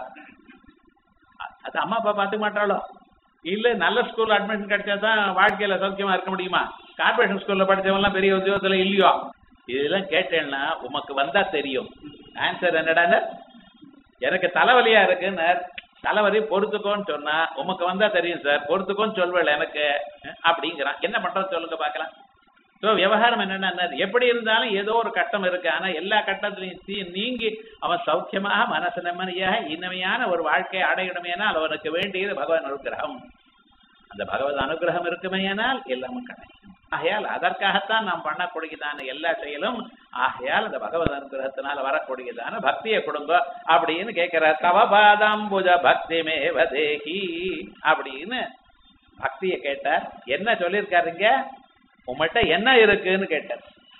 அது அம்மா அப்பா பார்த்துக்க மாட்டாளோ? இல்ல நல்ல ஸ்கூல் அட்மிஷன் கிடைச்சாதான் வாழ்க்கையில சௌக்கியமா இருக்க முடியுமா? கார்பரேஷன் ஸ்கூல்ல படிச்சவங்கலாம் பெரிய உத்தியோகத்துல இல்லையோ? இதெல்லாம் கேட்டேன்னா உமக்கு வந்தா தெரியும். ஆன்சர் என்னடான்னு, எனக்கு தலைவலியா இருக்குன்னு, தலைவலி பொறுத்துக்கோன்னு சொன்னா உமக்கு வந்தா தெரியும் சார், பொறுத்துக்கோன்னு சொல்வேன் எனக்கு அப்படிங்கிறான். என்ன பண்றது சொல்லுங்க பாக்கலாம். ஸோ விவகாரம் என்னன்னா, எப்படி இருந்தாலும் ஏதோ ஒரு கட்டம் இருக்கு. ஆனா எல்லா கட்டத்திலையும் நீங்கி அவன் சௌக்கியமாக மனசு நிம்மதியாக இனிமையான ஒரு வாழ்க்கையை அடையணுமேனால் அவனுக்கு வேண்டியது பகவான் அனுகிரகம். அந்த பகவத் அனுகிரகம் இருக்குமேயானால் எல்லாமும் கிடைக்கும். ஆகையால் அதற்காகத்தான் நாம் பண்ணக்கூடியதான எல்லா செயலும். ஆகையால் அந்த பகவத் அனுகிரகத்தினால வரக்கூடியதான பக்தியை கொடுங்க அப்படின்னு கேட்கிறார். தவபாதாம்புஜ பக்தி மேவதேகி அப்படின்னு பக்தியை கேட்டார். என்ன சொல்லியிருக்காருங்க? உங்கள்கிட்ட என்ன இருக்குன்னு கேட்டார்.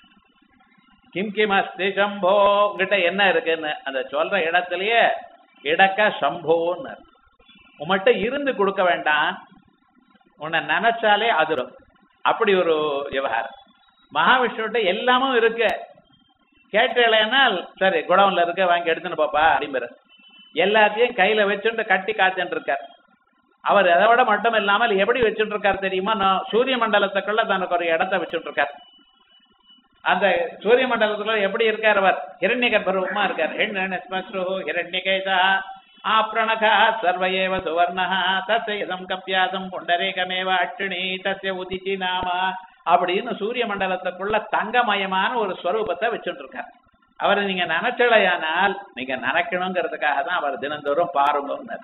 கிம் கிம் அஸ்தி சம்போ, உங்ககிட்ட என்ன இருக்குன்னு அந்த சொல்ற இடத்துலயே இடக்க சம்போன்னு. உங்கள்கிட்ட இருந்து கொடுக்க வேண்டாம், உன்னை நினைச்சாலே அதிரும். அப்படி ஒரு விவகாரம். மகாவிஷ்ணுகிட்ட எல்லாமும் இருக்கு. கேட்டேனால் சரி குடவுன்ல இருக்க வாங்கி எடுத்துன்னு பாப்பா அப்படிங்கிற. எல்லாத்தையும் கையில வச்சுட்டு கட்டி காத்துட்டு இருக்கார். அவர் அதை விட மட்டும் இல்லாமல் எப்படி வச்சுட்டு இருக்காரு தெரியுமா? நான் சூரிய மண்டலத்துக்குள்ள தனக்கு ஒரு இடத்த வச்சுட்டு இருக்கார். அந்த சூரிய மண்டலத்துக்குள்ள எப்படி இருக்கார்? அவர் ஹிரண்ய கர்ப்பரூபமா இருக்கார். ஹிரண்யகேசா ஆப்ரணகா சர்வயேவ சுவர்ணஹ தஸ்யம் கப்யாசம் புண்டரேகமேவ அட்சிணி தஸ்ய உதிச்சி நாம அப்படின்னு சூரிய மண்டலத்துக்குள்ள தங்கமயமான ஒரு ஸ்வரூபத்தை வச்சுட்டு இருக்கார். அவரை நீங்க நினைச்சலையானால் நீங்க நினைக்கணுங்கிறதுக்காக தான் அவர் தினந்தோறும் பாருங்க.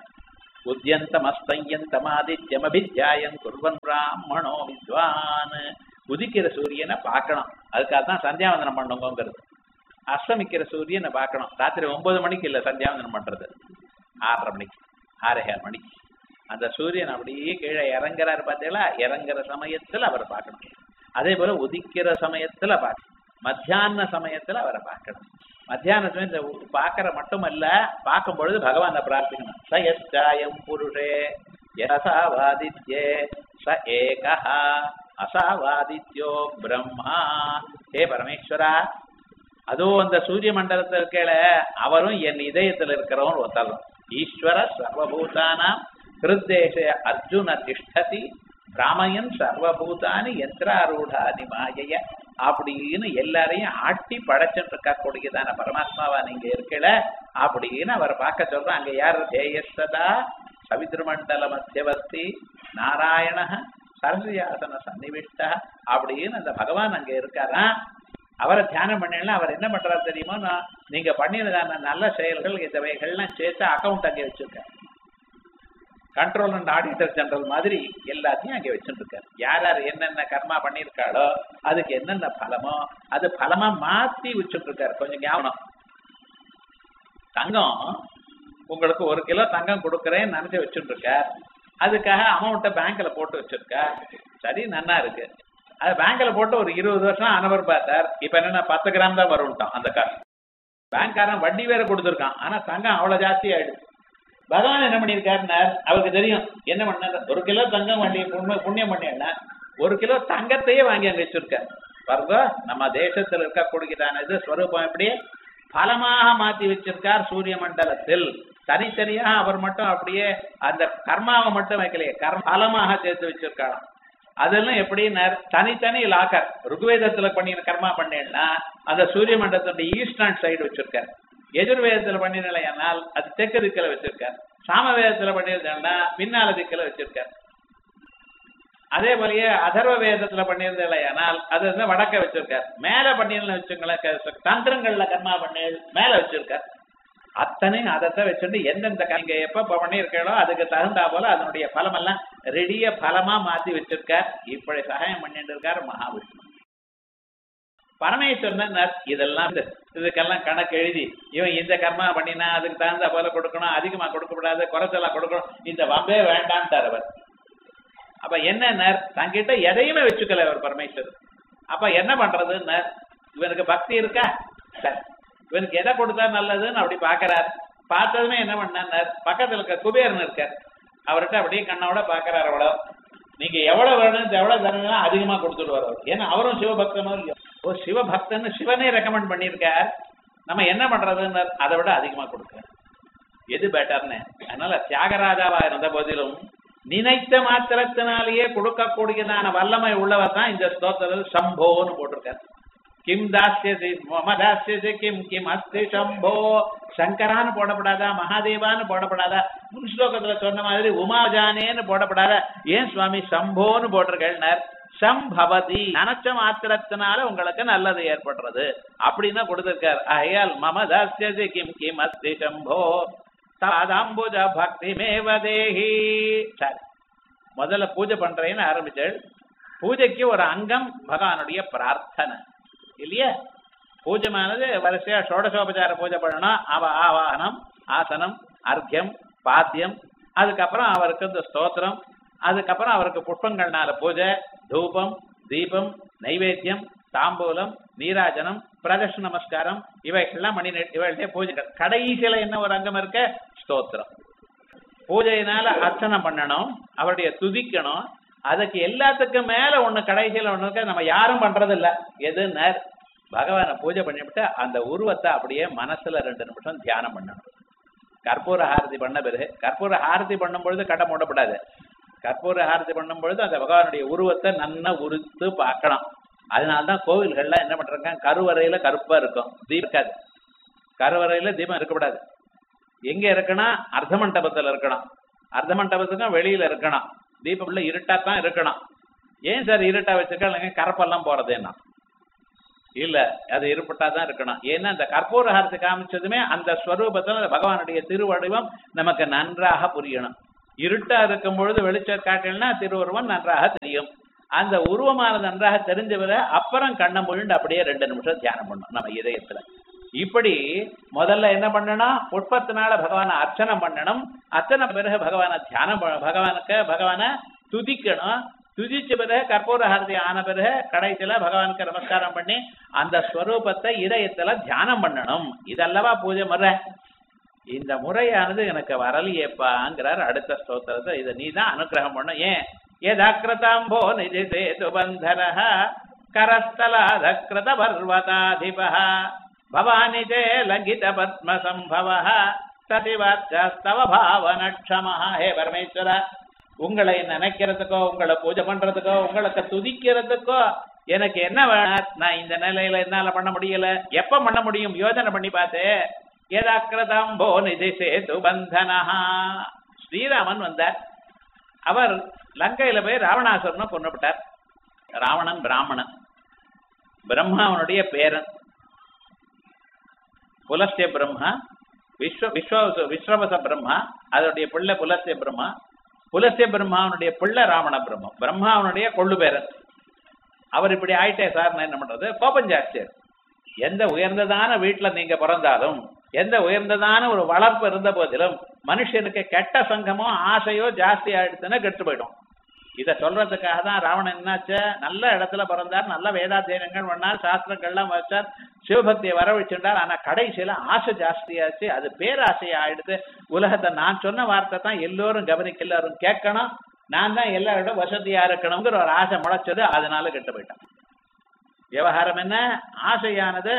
உத்யந்தமஸ்தயந்தமாதித்யமபித்யாயன் குர்வன் பிராமணோ வித்வான். உதிக்கிற சூரியனை பார்க்கணும், அதுக்காக தான் சந்தியாவந்தனம் பண்ணுங்கிறது. அஸ்தமிக்கிற சூரியனை பார்க்கணும். ராத்திரி 9 மணிக்கு இல்லை சந்தியாவந்தனம் பண்றது, 6:30 மணிக்கு 6:30 மணிக்கு. அந்த சூரியன் அப்படியே கீழே இறங்குறாரு பார்த்தீங்களா, இறங்குற சமயத்துல அவரை பார்க்கணும். அதே போல உதிக்கிற சமயத்துல பார்க்கணும், மத்தியான சமயத்துல அவரை பார்க்கணும். மத்தியான சமயத்தை பார்க்கற மட்டுமல்ல, பார்க்கும் பொழுது பகவானை பிரார்த்திக்கணும். சயச்சாயம் புருஷே யசாவாதித்யே ச ஏகா அசாவாதித்யோ பிரம்மா. ஹே பரமேஸ்வரா, அதுவும் அந்த சூரிய மண்டலத்தில் இருக்கல அவரும் என் இதயத்தில் இருக்கிறவன் ஒத்தலும். ஈஸ்வர சர்வபூதானாம் ஹிருத்தேஷ அர்ஜுன திஷ்டதி பிராமயன் சர்வபூதானி யந்திராரூடாதி மாயைய அப்படின்னு எல்லாரையும் ஆட்டி படைச்சுட்டு இருக்கக்கூடியதான பரமாத்மாவா நீங்க இருக்கல அப்படின்னு அவர் பார்க்க சொல்றோம். அங்க யார்? தேயசதா சவித்ருமண்டல மத்தியவர்த்தி நாராயண சரசியாசன சன்னிவிஷ்ட அப்படின்னு அந்த பகவான் அங்க இருக்காரா. அவரை தியானம் பண்ணலாம். அவர் என்ன பண்றாரு தெரியுமா, நீங்க பண்ணினதான நல்ல செயல்கள் இந்தவைகள்லாம் சேர்த்து அக்கௌண்ட் அங்கே வச்சிருக்காரு. கண்ட்ரோல் அண்ட் ஆடிட்டர் ஜெனரல் மாதிரி எல்லாத்தையும் அங்கே வச்சுட்டு இருக்காரு. யார் யார் என்னென்ன கர்மா பண்ணியிருக்காளோ அதுக்கு என்னென்ன பலமோ அது பலமா மாத்தி வச்சுட்டு இருக்காரு. கொஞ்சம் ஞாபகம், தங்கம் உங்களுக்கு 1 கிலோ தங்கம் கொடுக்குறேன்னு நினைச்சு வச்சுட்டு இருக்கார். அதுக்காக அமௌண்ட்டை பேங்க்ல போட்டு வச்சிருக்கார். சரி, நன்னா இருக்கு. அது பேங்க்ல போட்டு ஒரு 20 வருஷம் அனவர் பார்த்தார். இப்ப என்னன்னா 10 கிராம் தான் வரும்ட்டான் அந்த காசு. பேங்க்காரன் வட்டி வேற கொடுத்துருக்கான். ஆனா தங்கம் அவ்வளவு ஜாஸ்தி ஆயிடுது. பகவான் என்ன பண்ணியிருக்காருன்னா அவருக்கு தெரியும் என்ன பண்ண. 1 கிலோ தங்கம் வண்டி புண்ணியம் பண்ணினா 1 கிலோ தங்கத்தையே வாங்கி அங்க வச்சிருக்காரு. பாருங்க, நம்ம தேசத்துல இருக்கக்கூடியதான இது ஸ்வரூபம் எப்படி பலமாக மாத்தி வச்சிருக்கார். சூரிய மண்டலத்தில் தனித்தனியா அவர் மட்டும் அப்படியே அந்த கர்மாவை மட்டும் வைக்கலையே, பலமாக சேர்த்து வச்சிருக்காராம். அதெல்லாம் எப்படின்னா தனித்தனி லாக்கர். ருக்வேதத்துல பண்ணின கர்மா பண்ணேன்னா அந்த சூரிய மண்டலத்துடைய ஈஸ்டர்ன் சைடு வச்சிருக்காரு. எதிர்வேதத்துல பண்ணினால் அது தெற்கு திக்கில வச்சிருக்காரு. சாமவேதத்துல பண்ணியிருந்தேன்னா பின்னால திக்கில வச்சிருக்காரு. அதே போலயே அதர்வ வேதத்துல பண்ணியிருந்தேனால் அது வந்து வடக்க வச்சிருக்காரு. மேல பண்ணிருந்தா வச்சுங்களேன், தந்திரங்கள்ல கர்மா பண்ணி மேல வச்சிருக்காரு. அத்தனையும் அதைத்தான் வச்சுட்டு எந்தெந்த நீங்க எப்ப பண்ணியிருக்கோ அதுக்கு தகுந்தா போல அதனுடைய பலம் எல்லாம் ரெடிய பலமா மாத்தி வச்சிருக்கார். இப்படி சகாயம் பண்ணிட்டு இருக்காரு மகாவிஷ்ணு. பரமேஸ்வரன் இதெல்லாம் இதுக்கெல்லாம் கணக்கு எழுதி இவன் இந்த கர்மா பண்ணினா அதுக்கு தகுந்த போல கொடுக்கணும், அதிகமா கொடுக்கப்படாது, குறைச்சலா கொடுக்கணும், இந்த வம்பே வேண்டான்ட்டார் அவர். அப்ப என்ன தங்கிட்ட எதையுமே வச்சுக்கல அவர் பரமேஸ்வரர். அப்ப என்ன பண்றதுன்னு இவனுக்கு பக்தி இருக்கா, இவனுக்கு எதை கொடுத்தா நல்லதுன்னு அப்படி பாக்குறாரு. பார்த்ததுமே என்ன பண்ணார், பக்கத்துல இருக்க குபேரன் இருக்கார், அவர்கிட்ட அப்படியே கண்ணோட பாக்குறாரு. அவ்வளவு நீங்க எவ்வளவு வேணும் எவ்வளவு தரணும் அதிகமா கொடுத்துடுவார் அவர். ஏன்னா அவரும் சிவபக்தனும் இல்லையோ. ஓ, சிவபக்தன்னு சிவனே ரெக்கமெண்ட் பண்ணியிருக்கார். நம்ம என்ன பண்றதுன்னு அதை விட அதிகமா கொடுக்குறேன். எது பெட்டர்னு. அதனால தியாகராஜாவா இருந்த போதிலும் நினைத்த மாத்திரத்தினாலேயே கொடுக்கக்கூடியதான வல்லமை உள்ளவர் தான் இந்த ஸ்தோத்திரத்தில் சம்போன்னு போட்டிருக்காரு. கிம் தாஸ்யசி மம தாஸ்யசி கிம் கிம் அஸ்தி சம்போ. சங்கரான்னு போடப்படாதா, மகாதேவான்னு போடப்படாதா, முன் ஸ்லோகத்துல சொன்ன மாதிரி உமாஜானேன்னு போடப்படாதா, ஏன் சுவாமி சம்போன்னு போட்டிருக்கேன். சம்பவதி நினைச்ச மாத்திரத்தினால உங்களுக்கு நல்லது ஏற்படுறது அப்படின்னு கொடுத்திருக்காரு. ஆகையால் மம தாஸ்யசி கிம் கிம் அஸ்தி சம்போ தாதாம்புஜ பக்தி மேவதேஹி. சரி, முதல்ல பூஜை பண்றேன்னு ஆரம்பிச்சாள். பூஜைக்கு ஒரு அங்கம் பகவானுடைய பிரார்த்தனை இல்லையா. பூஜைமானது வரிசையா ஷோடசோபச்சார பூஜை பண்ணணும். ஆவாகனம், ஆசனம், அர்க்கியம், பாத்தியம், அதுக்கப்புறம் அவருக்கு இந்த ஸ்தோத்திரம், அதுக்கப்புறம் அவருக்கு புஷ்பங்கள்னால பூஜை, தூபம், தீபம், நைவேத்தியம், தாம்பூலம், நீராஜனம், பிரதர்ஷன நமஸ்காரம், இவைகள்லாம் இவைகளுடைய பூஜைகள். கடைசியில என்ன ஒரு அங்கம் இருக்க, ஸ்தோத்திரம். பூஜையினால அர்ச்சனை பண்ணணும், அவருடைய துதிக்கணும். அதுக்கு எல்லாத்துக்கும் மேல ஒண்ணு கடைசியில ஒண்ணு இருக்க, நம்ம யாரும் பண்றது இல்ல. எதுன்னு பகவானை பூஜை பண்ணிவிட்டு அந்த உருவத்தை அப்படியே மனசுல 2 நிமிஷம் தியானம் பண்ணணும். கற்பூர ஆரத்தி பண்ண பிறகு, கற்பூர ஆரத்தி பண்ணும் பொழுது கடை மூடப்படாது. கற்பூர ஆரத்தி பண்ணும் பொழுது அந்த பகவானுடைய உருவத்தை நல்லா உறுத்து பார்க்கணும். அதனால்தான் கோவில்கள்லாம் என்ன பண்றாங்க, கருவறையில கருப்பா இருக்கும், தீபம் இருக்காது. கருவறையில தீபம் இருக்கக்கூடாது. எங்க இருக்கணும், அர்த்த மண்டபத்துல இருக்கணும். அர்த்த மண்டபத்துக்கும் வெளியில இருக்கணும். தீபம் உள்ள இருட்டாத்தான் இருக்கணும். ஏன் சார் இருட்டா வச்சிருக்க, கரப்பெல்லாம் போறதேன்னா இல்ல, அது இருப்பட்டாதான் இருக்கணும். ஏன்னா அந்த கற்பூர ஹாரத்தை காமிச்சதுமே அந்த ஸ்வரூபத்துல பகவானுடைய திருவடிவம் நமக்கு நன்றாக புரியணும். இருட்டா இருக்கும் பொழுது வெளிச்சம் காட்டலன்னா திருவுருவம் நன்றாக தெரியும். அந்த உருவமானது நன்றாக தெரிஞ்சவரை அப்புறம் கண்ணை மூழ்ண்டு அப்படியே 2 நிமிஷம் தியானம் பண்ணணும் நம்ம இதயத்துல. இப்படி முதல்ல என்ன பண்ணணும், புஷ்பத்தினால பகவானை அர்ச்சனை பண்ணணும். அர்ச்சனை பிறகு பகவானை தியானம், பகவானை துதிக்கணும். துதிச்ச பிறகு கற்பூர ஹாரதி ஆன பிறகு கடைசியில பகவானுக்கு நமஸ்காரம் பண்ணி அந்த ஸ்வரூபத்தை இதயத்துல தியானம் பண்ணணும். இதல்லவா பூஜை முறை. இந்த முறையானது எனக்கு வரலையேப்பாங்கிறார் அடுத்த ஸ்தோத்திரத்தை. இதை நீ தான் அனுகிரகம் பண்ணும். ஏன் யதாக்கிருதாம்போ நிஜி சேது பந்தரஹ கரஸ்தலாதக்ருத பர்வதாதிபஹ பவானிஜே லங்கித பத்ம சம்பவஹ சதிவாச்சஸ்தவ பாவனக்ஷமஹ. ஹே பரமேஸ்வரா, உங்களை நினைக்கிறதுக்கோ, உங்களை பூஜை பண்றதுக்கோ, உங்களுக்கு துதிக்கிறதுக்கோ எனக்கு என்ன வேணும்? நான் இந்த நிலையில என்னால பண்ண முடியல. எப்ப பண்ண முடியும் யோசனை பண்ணி பார்த்து. யதாக்கிருதாம்போ நிஜி சேது பந்தனஹ. ஸ்ரீராமன் வந்தார். அவர் லங்கையில போய் ராவணாசுரனை கொன்னுவிட்டார். ராவணன் பிராமணன், பிரம்மாவனுடைய பேரன். புலஸ்திய பிரம்மா, விஸ்வவச பிரம்மா, அதனுடைய பிள்ளை புலஸ்திய பிரம்மா. புலஸ்திய பிரம்மாவனுடைய பிள்ளை ராவண பிரம்மம், பிரம்மாவனுடைய கொள்ளு பேரன். அவர் இப்படி ஆயிட்டே சார், என்ன பண்றது? கோபம் ஜாஸ்தி. எந்த உயர்ந்ததான வீட்டுல நீங்க பிறந்தாலும், எந்த உயர்ந்ததான ஒரு வளர்ப்பு இருந்த போதிலும் மனுஷனுக்கு கெட்ட சங்கமோ ஆசையோ ஜாஸ்தி ஆயிடுச்சுன்னா கெட்டு போயிடும். இதை சொல்றதுக்காக தான் ராவணன் என்னாச்சு, நல்ல இடத்துல பிறந்தார், நல்ல வேதாத்தியனங்கள் பண்ணார், சாஸ்திரங்கள்லாம் வச்சார், சிவபக்தியை வரவழைச்சுட்டார். ஆனா கடைசியில ஆசை ஜாஸ்தியாச்சு, அது பேராசையா ஆயிடுது. உலகத்தை நான் சொன்ன வார்த்தை தான் எல்லோரும் கவனிக்க, எல்லாரும் கேட்கணும், நான் தான் எல்லாரோட வசதியா இருக்கணுங்கிற ஒரு ஆசை முளைச்சது, அதனால கெட்டு போயிட்டான். விவகாரம் என்ன? ஆசையானது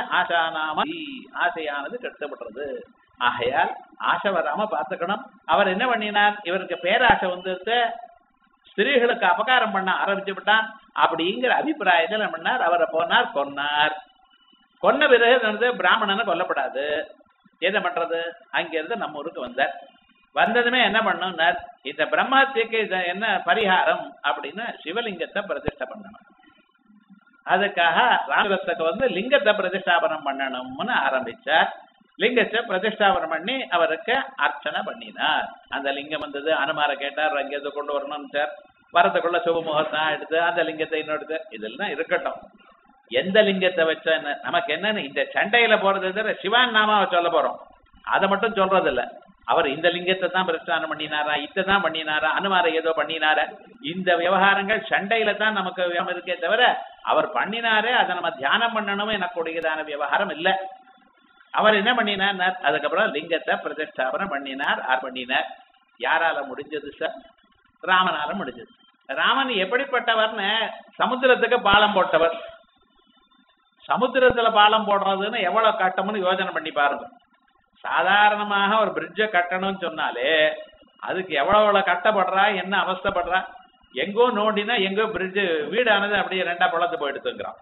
ஆசையானது கெடுத்தப்படுறது. ஆகையால் ஆசை வராம பார்த்துக்கணும். அவர் என்ன பண்ணினார்? இவருக்கு பேராசை வந்துட்டு ஸ்திரீகளுக்கு அபகாரம் பண்ண ஆரம்பிச்சு விட்டான். அப்படிங்கிற அபிப்பிராயத்தில் என்ன பண்ணார்? அவரை போனார், கொன்னார். கொன்ன பிறகு நடந்து பிராமணனை கொல்லப்படாது, என்ன பண்றது? அங்கிருந்து நம்ம ஊருக்கு வந்தார். வந்ததுமே என்ன பண்ணுனார்? இந்த பிரம்மத்துக்கு என்ன பரிகாரம் அப்படின்னு சிவலிங்கத்தை பிரதிஷ்டை பண்ணணும். அதுக்காக ராமத்துக்கு லிங்கத்தை பிரதிஷ்டாபனம் பண்ணணும்னு ஆரம்பிச்சார். லிங்கத்தை பிரதிஷ்டாபனம் பண்ணி அவருக்கு அர்ச்சனை பண்ணினார். அந்த லிங்கம் வந்தது, அனுமாரை கேட்டார், அங்கேருந்து கொண்டு வரணும் சார். வரத்துக்குள்ள சுபமுகத்தான் எடுத்து அந்த லிங்கத்தை இன்னொரு இதெல்லாம் இருக்கட்டும். எந்த லிங்கத்தை வச்சா என்ன, நமக்கு என்னன்னு இந்த சண்டையில போறது சிவான் நாமாவை சொல்ல போறோம், அதை மட்டும் சொல்றது இல்ல. அவர் இந்த லிங்கத்தை தான் பிரஸ்தானம் பண்ணினாரா, இதான் பண்ணினாரா, அனுமாரை ஏதோ பண்ணினாரா, இந்த விவகாரங்கள் சண்டையில தான் நமக்கு இருக்கே தவிர அவர் பண்ணினாரே அதை நம்ம தியானம் பண்ணணும் எனக்கூடியதான விவகாரம் இல்லை. அவர் என்ன பண்ணினார்? அதுக்கப்புறம் லிங்கத்தை பிரதிஷ்டாபனம் பண்ணினார். பண்ணினார். யாரால முடிஞ்சது சார்? ராமனால முடிஞ்சது. ராமன் எப்படிப்பட்டவர்னு, சமுத்திரத்துக்கு பாலம் போட்டவர். சமுத்திரத்துல பாலம் போடுறதுன்னு எவ்வளவு கட்டம்னு யோசனை பண்ணி பாருங்க. சாதாரணமாக ஒரு பிரிட்ஜை கட்டணும்னு சொன்னாலே அதுக்கு எவ்வளவு கட்டப்படுறா, என்ன அவஸ்தைப்படுறா. எங்கோ நோண்டினா எங்கோ பிரிட்ஜு வீடானது அப்படியே ரெண்டா பழத்து போயிடுத்துங்கிறான்.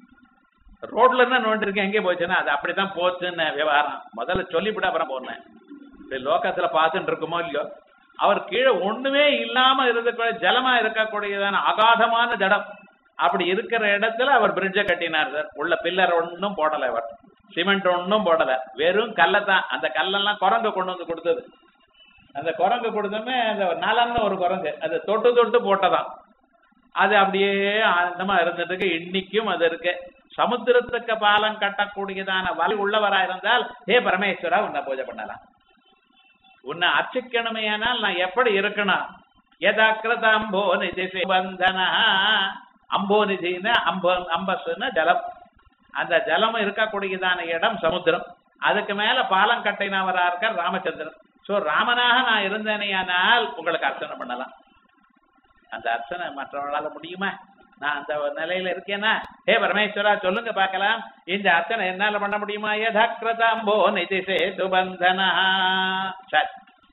ரோட்ல இருந்தா நோண்டிருக்கேன், எங்கே போச்சுன்னா அது அப்படித்தான் போச்சுன்னு விவகாரம். முதல்ல சொல்லிவிட அப்புறம் போனேன். லோகத்துல பார்த்துட்டு இருக்குமோ இல்லையோ, அவர் கீழே ஒண்ணுமே இல்லாம இருக்க ஜலமா இருக்கக்கூடியதான அகாதமான ஜடம், அப்படி இருக்கிற இடத்துல அவர் பிரிட்ஜை கட்டினார் சார். உள்ள பில்லர் ஒன்னும் போடல, அவர் சிமெண்ட் ஒன்னும் போடல, வெறும் கல்லைத்தான். அந்த கல்லெல்லாம் குரங்கு கொண்டு வந்து கொடுத்தது. அந்த குரங்கு கொடுத்தோமே, அந்த நலன்னு ஒரு குரங்கு, அது தொட்டு தொட்டு போட்டதான். அது அப்படியே ஆனந்தமா இருந்ததுக்கு இன்னைக்கும் அது இருக்கு. சமுத்திரத்துக்கு பாலம் கட்டக்கூடியதான வலி உள்ளவரா இருந்தால், ஹே பரமேஸ்வரா உன்னை பூஜை பண்ணலாம், உன்னை அர்ச்சிக்கணுமே. ஆனால் நான் எப்படி இருக்கணும்? யதாக்கிருத அம்போ நிதி சிவந்தன. அம்போ நிதினா அம்பஸ்ன்னு ஜலம். அந்த ஜலம் இருக்கக்கூடியதான இடம் சமுத்திரம். அதுக்கு மேல பாலம் கட்டினவரா இருக்கார் ராமச்சந்திரன். சோ ராமனாக நான் இருந்தேனையானால் உங்களுக்கு அர்ச்சனை பண்ணலாம். அந்த அர்ச்சனை மற்றவர்களால முடியுமா? நான் அந்த நிலையில இருக்கேன்னா, ஹே பரமேஸ்வரா சொல்லுங்க பார்க்கலாம், இந்த அர்ச்சனை என்னால பண்ண முடியுமா? யதாக்கிருதம்போ நிதி சேது பந்தனா. சரி,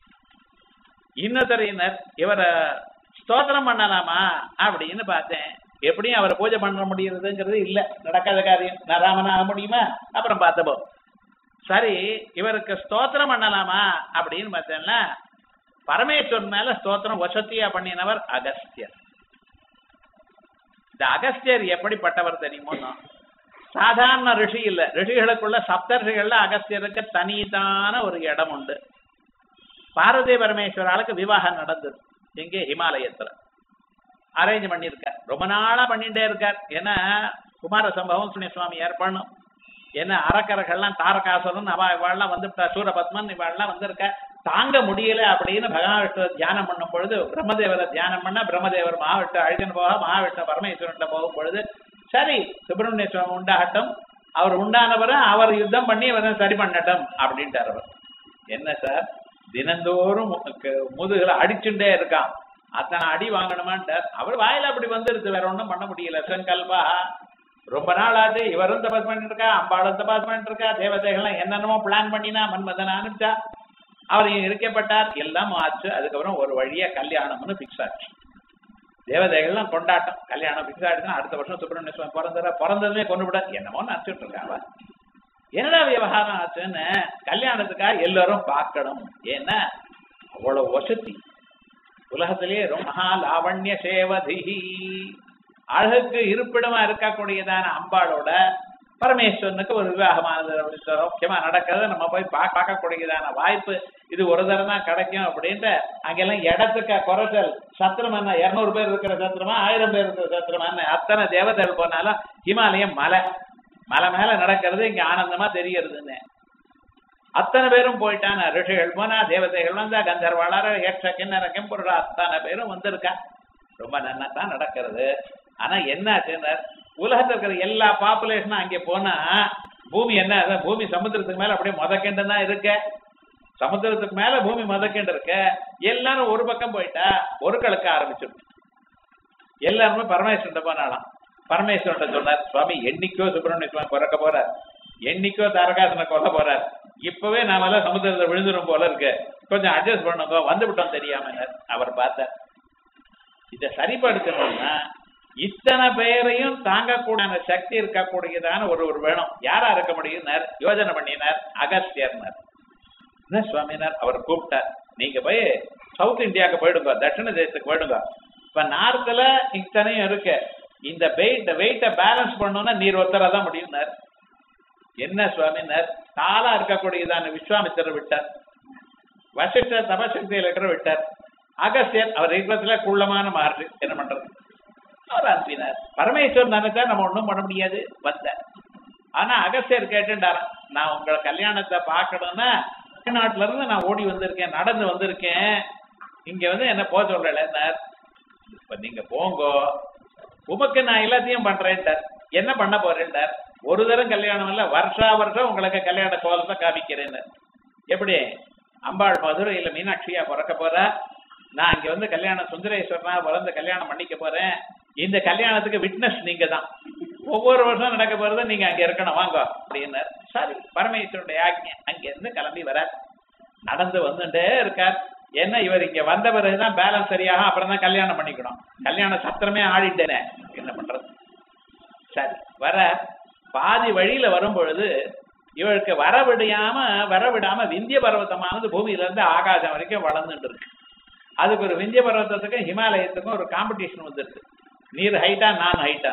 இன்னொருத்தர் இவரை ஸ்தோத்திரம் பண்ணலாமா அப்படின்னு பார்த்தேன். எப்படியும் அவரை பூஜை பண்ண முடியுறதுங்கிறது இல்ல, நடக்காத காரியம். நான் ராமனாக முடியுமா? அப்புறம் பார்த்தப்போ சரி, இவருக்கு ஸ்தோத்திரம் பண்ணலாமா அப்படின்னு பார்த்தேன்னா, பரமேஸ்வரன் மேல ஸ்தோத்திரம் வசதியா பண்ணினவர் அகஸ்தியர். இந்த அகஸ்தியர் எப்படிப்பட்டவர் தெரியுமோ? சாதாரண ரிஷி இல்ல. ரிஷிகளுக்குள்ள சப்தர்ஷிகள்ல அகஸ்தியருக்கு தனித்தான ஒரு இடம் உண்டு. பார்வதி பரமேஸ்வராளுக்கு விவாகம் நடந்தது. எங்கே? ஹிமாலயத்துல அரேஞ்ச் பண்ணியிருக்கார். ரொம்ப நாளா பண்ணிட்டே இருக்கார். ஏன்னா குமார சம்பவம் சுனிய சுவாமி ஏற்படணும். ஏன்னா அரக்கர்கள்லாம் தாரகாசுரன் இவாள்லாம் வந்துட்டா, சூரபத்மன் இவாள்லாம் வந்திருக்க, தாங்க முடியல அப்படின்னு பகவான் தியானம் பண்ணும் பொழுது பிரம்மதேவரை தியானம் பண்ண, பிரம்மதேவர் மகாவிஷ்ணு அழிச்சுன்னு போக, மகாவிஷ்ணு பரமேஸ்வரன் போகும் பொழுது சரி சுப்பிரமணிய சுவாமி உண்டாகட்டும், அவர் உண்டானவரை அவர் யுத்தம் பண்ணி அவரை சரி பண்ணட்டும் அப்படின்ட்டார். அவர் என்ன சார் தினந்தோறும் முதுகுல அடிச்சுட்டே இருக்கான், அத்தனை அடி வாங்கணுமான்ட்டார். அவர் வாயில அப்படி வந்துருது, வேற ஒன்றும் பண்ண முடியல. சங்கல்பா ரொம்ப நாள் ஆச்சு. இவரும் தபாஸ் பண்ணிட்டு இருக்கா, அம்பாளும் தபாஸ் பண்ணிட்டு இருக்கா, தேவதைகள்லாம் என்னென்னமோ பிளான் பண்ணினா மன்மதன் அனுப்பிச்சா, அவர் இருக்கப்பட்டார், எல்லாம் ஆச்சு. அதுக்கப்புறம் ஒரு வழியா கல்யாணம்னு பிக்ஸ் ஆச்சு. தேவதைகள்லாம் கொண்டாட்டம், கல்யாணம் பிக்ஸ் ஆயிடுச்சுன்னா அடுத்த வருஷம் சுப்பிரமணிய சுவாமி பிறந்ததுமே கொண்டு விட என்னமோ நினைச்சிட்டு இருக்காங்க. என்னடா விவகாரம் ஆச்சுன்னு கல்யாணத்துக்காக எல்லாரும் பார்க்கணும். ஏன்னா அவ்வளவு வசதி. உலகத்திலேயே மகா லாவண்ய சேவதிஹி, அழகுக்கு இருப்பிடமா இருக்கக்கூடியதான அம்பாளோட பரமேஸ்வரனுக்கு ஒரு விவாகமானது சௌக்கியமா நடக்கிறது நம்ம போய் பார்க்கக்கூடியதான வாய்ப்பு இது ஒரு தரம் தான் கிடைக்கும் அப்படின்ட்டு அங்கெல்லாம் இடத்துக்கு குறைச்சல் சத்திரம் என்ன 200 பேர் இருக்கிற சத்திரமா 1000 பேர் இருக்கிற சத்திரமான்னு அத்தனை தேவதைகள் போனாலும் ஹிமாலயம் மலை மேல நடக்கிறது இங்க ஆனந்தமா தெரியறதுன்னு அத்தனை பேரும் போயிட்டான ரிஷிகள் போனா தேவதைகள் வந்தா கந்தர்வாளர் யக்ஷ கிண்ணற கெம்புருடா அத்தனை பேரும் வந்திருக்கா ரொம்ப நன்னாத்தான் நடக்கிறது. ஆனா என்ன உலகத்துல இருக்கிற எல்லா பாப்புலேஷனும் அங்கே போனா பூமி என்ன பூமி சமுத்திரத்துக்கு மேல அப்படியே முதக்கெண்டு தான் இருக்க, சமுத்திரத்துக்கு மேல பூமி முதக்கெண்டு இருக்க. எல்லாரும் ஒரு பக்கம் போயிட்டா ஒரு கலக்க ஆரம்பிச்சிடும். எல்லாருமே பரமேஸ்வரன் போனாலாம். பரமேஸ்வரன் சொன்னார், சுவாமி என்னைக்கோ சுப்பிரமணிய சுவாமி பிறக்க போறார், என்னைக்கோ தாரகாசனை கொல்ல போறார், இப்பவே நாமெல்லாம் சமுத்திரத்தை விழுந்துரும் போல இருக்கு, கொஞ்சம் அட்ஜஸ்ட் பண்ணுங்க, வந்து விட்டோம் தெரியாம. அவர் பார்த்தார், இதை சரிப்படுத்தணும்னா இத்தனை பெயரையும் தாங்கக்கூடிய சக்தி இருக்கக்கூடியதான ஒரு வேணும். யாரா இருக்க முடியும்? யோஜனை பண்ணினார். அகஸ்தியர்னார். என்ன சுவாமினார்? அவர் கூப்பிட்டார், நீங்க போய் சவுத் இந்தியாவுக்கு போயிடுங்க, தட்சிண தேசத்துக்கு போயிடுங்க. இப்ப நார்த்ல இத்தனையும் இருக்கு, இந்த வெயிட்ட பேலன்ஸ் பண்ணணும்னா நீர் ஒத்தரா தான் முடியும்னார். என்ன சுவாமினார்? தாளா இருக்கக்கூடியதான விஸ்வாமித்திரர் விட்டார், வசிஷ்டர் தபசக்தியில் இருக்கிற விட்டார், அகஸ்தியர் அவர் இருக்கிறதுல குள்ளமான மாறு. என்ன பண்றது? அவர் அனுப்பினார். பரமேஸ்வரன் நினைச்சா நம்ம ஒன்றும் பண்ண முடியாது. வந்தார். ஆனா அகஸ்தியர் கேட்டுட்டாராம், நான் உங்களை கல்யாணத்தை பார்க்கணும்னா தமிழ்நாட்டுல இருந்து நான் ஓடி வந்திருக்கேன், நடந்து வந்திருக்கேன், இங்க வந்து என்ன போக சொல்றார். இப்ப நீங்க போங்கோ, உமக்கு நான் எல்லாத்தையும் பண்றேன்ட்டார். என்ன பண்ண போறேன்ட்டார்? ஒரு தரம் கல்யாணம் இல்ல, வருஷா வருஷம் உங்களுக்கு கல்யாண கோலத்தை காமிக்கிறேன்னு. எப்படி? அம்பாள் மதுரையில மீனாட்சியா பிறக்க போற, நான் இங்க வந்து கல்யாணம் சுந்தரேஸ்வரனா வளர்ந்து கல்யாணம் பண்ணிக்க போறேன், இந்த கல்யாணத்துக்கு விட்னஸ் நீங்க தான், ஒவ்வொரு வருஷம் நடக்க போறத நீங்க அங்க இருக்கணும், வாங்க அப்படின்னார். சரி, பரமேஸ்வரனுடைய ஆக்ஞை. அங்க இருந்து கிளம்பி வர நடந்து வந்துட்டே இருக்கார். என்ன இவர் இங்க வந்த பிறகுதான் பேலன்ஸ் சரியாக, அப்புறம் தான் கல்யாணம் பண்ணிக்கணும். கல்யாண சத்திரமே ஆடிட்டேனே, என்ன பண்றது? சரி, வர பாதி வழியில வரும் பொழுது இவருக்கு வரவிடாம விந்திய பர்வதமானது பூமியில இருந்து ஆகாசம் வரைக்கும் வளர்ந்துட்டு இருக்கு. அதுக்கு ஒரு விந்திய பர்வதத்துக்கும் ஹிமாலயத்துக்கும் ஒரு காம்படிஷன் வந்துருக்கு, நீர் ஹைட்டா நான் ஹைட்டா.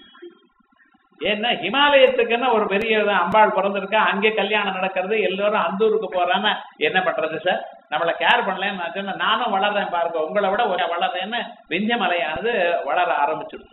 ஏன்னா ஹிமாலயத்துக்குன்னா ஒரு பெரிய அம்பாள் பிறந்திருக்கா, அங்கே கல்யாணம் நடக்கிறது, எல்லோரும் அந்த ஊருக்கு போறான்னு என்ன பண்றது சார், நம்மளை கேர் பண்ணலன்னு நான் சொன்னேன். நானும் வளர்றேன் பாருங்க, உங்களை விட வளர்றேன்னு விந்திய மலையானது வளர ஆரம்பிச்சுடுது.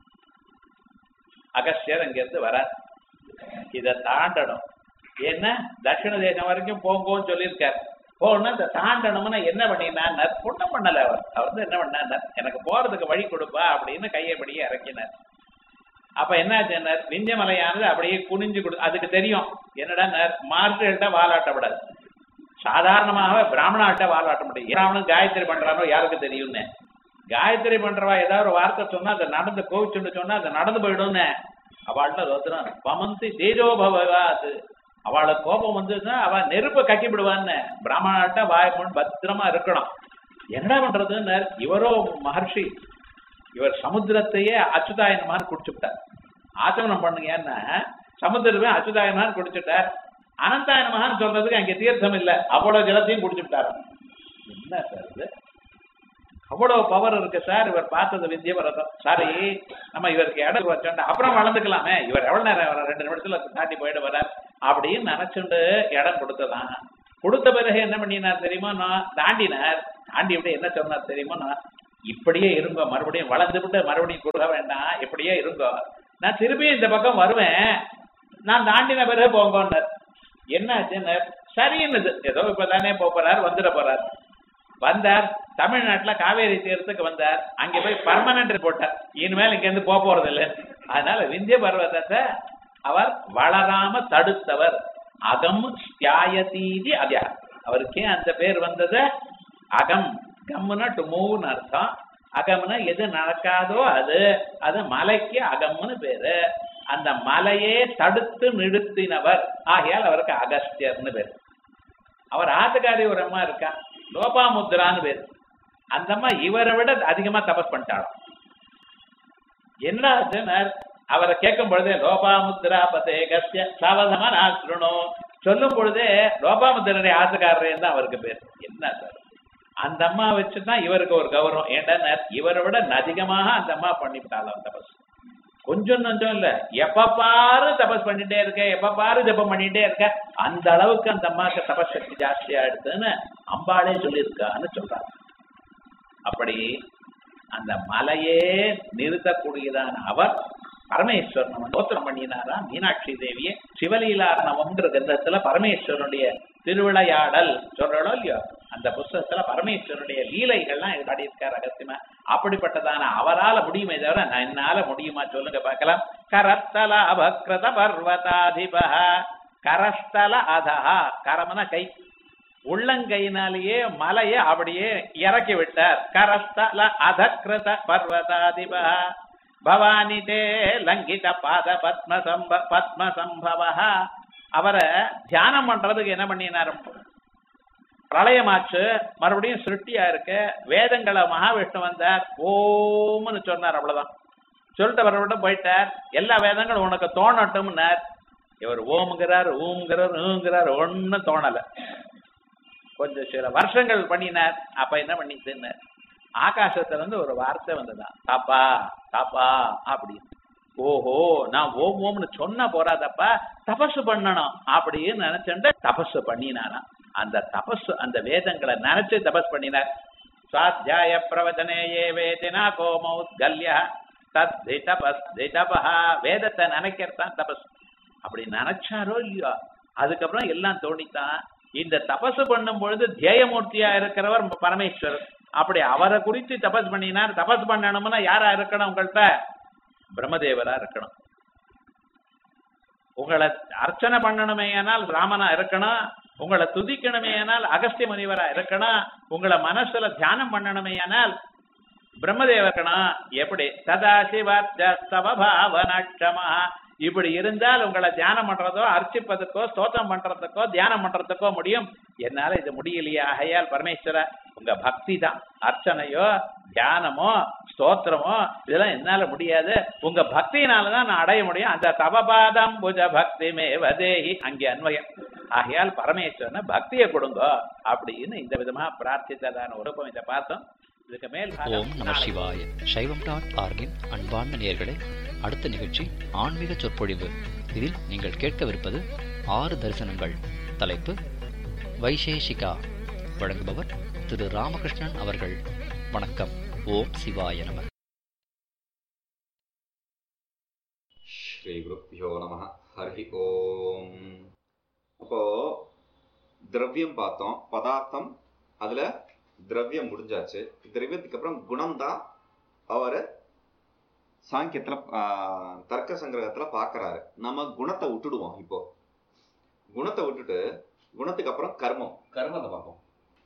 அகஸ்தியர் அங்கிருந்து வர இதை தாண்டணும். ஏன்னா தட்சிண தேசம் வரைக்கும் போங்கோன்னு சொல்லியிருக்காரு. போனா இந்த தாண்டணும்னா என்ன பண்ணினார்? ஒன்றும் பண்ணல. அவர் வந்து என்ன பண்ணார், எனக்கு போறதுக்கு வழி கொடுப்பா அப்படின்னு கையப்படியே இறக்கினார். அப்ப என்னாச்சுன்னார், விந்திய மலையானது அப்படியே குனிஞ்சு அதுக்கு தெரியும் என்னடா மார்கழ்கிட்ட வாலாட்டப்படாது, சாதாரணமாக பிராமணாட்ட வாலாட்ட முடியும். பிராமணன் காயத்ரி பண்றானோ யாருக்கு தெரியும்னு, காயத்ரி பண்றவா ஏதாவது ஒரு வார்த்தை சொன்னா அதை நடந்து கோவிச்சுன்னு சொன்னா அதை நடந்து போயிடும்னு அவள்கிட்ட ரோத்துறான். பமந்தி தேஜோபவாது, அவளை கோபம் வந்துன்னா அவ நெருப்பை கக்கி விடுவான்னு. பிராமணாட்ட வாய்மொழி பத்திரமா இருக்கணும். என்ன பண்றதுன்னு, இவரோ மகர்ஷி, இவர் சமுத்திரத்தையே அச்சுதாயனமான குடிச்சுட்டார். ஆச்சமனம் பண்ணுங்கன்னா சமுத்திரமே அச்சுதாயனமான குடிச்சுட்டார். அனந்தாயனமான சொல்றதுக்கு அங்கே தீர்த்தம் இல்லை, அவ்வளவு ஜலத்தையும் குடிச்சுட்டார். என்ன சார் இது, அவ்வளவு பவர் இருக்கு சார். இவர் பார்த்தது விந்திய பர்வதம். சாரி, நம்ம இவருக்கு இடம் வச்சோண்டா அப்புறம் வளர்ந்துக்கலாமே, இவர் எவ்வளவு நேரம் 2 நிமிஷத்துல தாண்டி போயிட்டு வர்றார் அப்படின்னு நினைச்சுண்டு இடம் கொடுத்ததான். கொடுத்த பிறகு என்ன பண்ணினார் தெரியுமா, நான் தாண்டினார். தாண்டி இப்படி என்ன சொன்னார் தெரியுமா, நான் இப்படியே இருங்கோ, மறுபடியும் வளர்ந்து விட்டு மறுபடியும் கொடுக்க வேண்டாம், இப்படியே இருங்கோ, நான் திரும்பியும் இந்த பக்கம் வருவேன், நான் தாண்டின பிறகு போங்கன்னார். என்ன ஆச்சுன்னு, சரின்னுது, ஏதோ இப்பதானே போறார், வந்துட போறார். வந்தார், தமிழ்நாட்டுல காவேரி தீரத்துக்கு வந்தார். அங்க போய் பர்மனன்ட் போட்டார், இனிமேல் இங்க இருந்து போறது இல்லை. அதனால விந்திய பர்வதத்தை அவர் வளராம தடுத்தவர். அகம் தியாயதீதி அத்யா, அவருக்கே அந்த பேர் வந்தது அகம். கம்முனா டு மூவ்னு அர்த்தம். அகம்னா எது நடக்காதோ அது மலைக்கு அகம்னு பேரு. அந்த மலையே தடுத்து நிறுத்தினவர், ஆகையால் அவருக்கு அகஸ்தியர்னு பேரு. அவர் ஆத்துக்காரி ஒரு அம்மா இருக்கா, லோபாமுத்ரான்னு பேரு. அந்த அம்மா இவரை விட அதிகமா தபஸ் பண்ணிட்டாலும். என்ன ஆச்சுன்னா, அவரை கேட்கும் பொழுதே லோபாமுத்ரா பதே கஸ்ய சாவதமா நாசணும் சொல்லும் பொழுதே லோபாமுத்திரனுடைய ஆத்துக்காரரே தான் அவருக்கு பேர். என்ன சார், அந்த அம்மா வச்சுதான் இவருக்கு ஒரு கௌரவம். ஏன்னா இவரை விட அதிகமாக அந்த அம்மா பண்ணிவிட்டாலும் தபஸ். கொஞ்சம் நஞ்சம் இல்ல, எப்ப பாரு தபஸ் பண்ணிட்டே இருக்க, எப்ப பாரு ஜபம் பண்ணிட்டே இருக்க, அந்த அளவுக்கு அந்த அம்மாவுக்கு தபஸ் சக்தி ஜாஸ்தியா எடுத்துன்னு அம்பாளே சொல்லியிருக்கான்னு சொல்றாங்க. அப்படி அந்த மலையே நிறுத்தக்கூடியதான அவர் பரமேஸ்வரன் ஸ்தோத்திரம் பண்ணினாரா மீனாட்சி தேவியை. சிவலீலார்ணவம்ன்ற கிரந்தத்துல பரமேஸ்வரனுடைய திருவிளையாடல் சொல்றோம் இல்லையோ, அந்த புஸ்தகத்துல பரமேஸ்வரனுடைய லீலைகள்லாம் பாடியிருக்கார் அகஸ்தியமா. அப்படிப்பட்டதான அவரால முடியுமே தவிர நான் என்னால முடியுமா சொல்லுங்க பார்க்கலாம். கரஸ்தல அபக்ரத பர்வதாதிப, கரஸ்தல அதஹா, கரமன கை, உள்ளங்கையினாலேயே மலையை அப்படியே இறக்கி விட்டார். கரஸ்தல அதக்ரத பர்வதாதிப பவானி தே லங்கித பாத பத்ம சம்பவ. அவரை தியானம் பண்றதுக்கு என்ன பண்ணினார், பிரளயமாச்சு, மறுபடியும் சிருஷ்டியா இருக்கு, வேதங்களை மகாவிஷ்ணு வந்தார், ஓம்னு சொன்னார், அவ்வளவுதான். சொல்லிட்டு வரவிட்டு போயிட்டார். எல்லா வேதங்களும் உனக்கு தோணட்டும்னார். இவர் ஓம்ங்கிறார், ஊங்கிறார், ஊங்கிறார், ஒன்னும் தோணல. கொஞ்சம் சில வருஷங்கள் பண்ணினார். அப்ப என்ன பண்ணிட்டுன்னார், ஆகாசத்துல இருந்து ஒரு வார்த்தை வந்ததான், தாப்பா தாப்பா அப்படின்னு. ஓஹோ, நான் ஓம் ஓம்னு சொன்ன போறாதப்பா, தபசு பண்ணணும் அப்படின்னு நினைச்சுட்டு தபசு பண்ணினானா. அந்த தபஸ், அந்த வேதங்களை நினைச்சு தபஸ் பண்ணினார். சுவாத்தியாய பிரவச்சனே ஏ வேதினா கோமௌத்கல்யா தத்பஹ, வேதத்தை நினைக்கிறதான் தபஸ். அப்படி நினைச்சாரோ இல்லையோ, அதுக்கப்புறம் எல்லாம் தோணித்தான். இந்த தபசு பண்ணும் பொழுது தியேயமூர்த்தியா இருக்கிறவர் பரமேஸ்வரர். அப்படி அவரை குறித்து தபஸ் பண்ணினார். தபஸ் பண்ணணும்னா யாரா இருக்கணும், உங்கள்கிட்ட பிரம்மதேவரா இருக்கணும். உங்களை அர்ச்சனை பண்ணணுமே ஆனால் ராமனா இருக்கணும். உங்களை துதிக்கணுமே ஆனால் அகஸ்திய முனிவரா இருக்கணும். உங்களை மனசுல தியானம் பண்ணணுமே ஆனால் பிரம்மதேவர் இருக்கணும். எப்படி சதாசிவபாவனட்சமா, இப்படி இருந்தால் உங்களை தியானம் பண்றதோ, அர்ச்சிப்பதற்கோ, ஸ்தோத்திரம் பண்றதுக்கோ, தியானம் பண்றதுக்கோ முடியும். என்னால இது முடியலையே, ஆகையால் பரமேஸ்வர உங்க பக்தி தான், அர்ச்சனையோ தியானமோ ஸ்தோத்திரமோ இதெல்லாம் என்னால முடியாது, உங்க பக்தியினாலதான் நான் அடைய முடியும். அந்த தவபாதம் புஜ பக்தி மேவதேகி அங்கே அன்வயம். ஆகையால் பரமேஸ்வரனை பக்தியை கொடுங்க அப்படின்னு இந்த விதமா பிரார்த்தித்ததான ஒரு இதை பார்த்தோம். இதுக்கு மேல் ஓம் நம சிவாய. சைவம்.org-இன் அன்பார்ந்த நேயர்களே, அடுத்த நிகழ்ச்சி ஆன்மீக சொற்பொழிவு. இதில் நீங்கள் கேட்கவிருப்பது 6 தரிசனங்கள். தலைப்பு வைசேஷிகா. வழங்குபவர் திரு ராமகிருஷ்ணன் அவர்கள். வணக்கம். ஓம் சிவாய நம. ஸ்ரீ குருப்யோ நம. ஹரி ஓம். அப்போ திரவியம் பார்த்தோம், பதார்த்தம், அதுல திரவியம் முடிஞ்சாச்சு. திரவியத்துக்கு அப்புறம் குணம் தான் அவரு சாங்கியத்துல தர்க்க சங்கிரகத்துல பாக்குறாரு. நம்ம குணத்தை விட்டுடுவோம். இப்போ குணத்தை விட்டுட்டு குணத்துக்கு அப்புறம் கர்மம், கர்மத்தை பார்ப்போம்.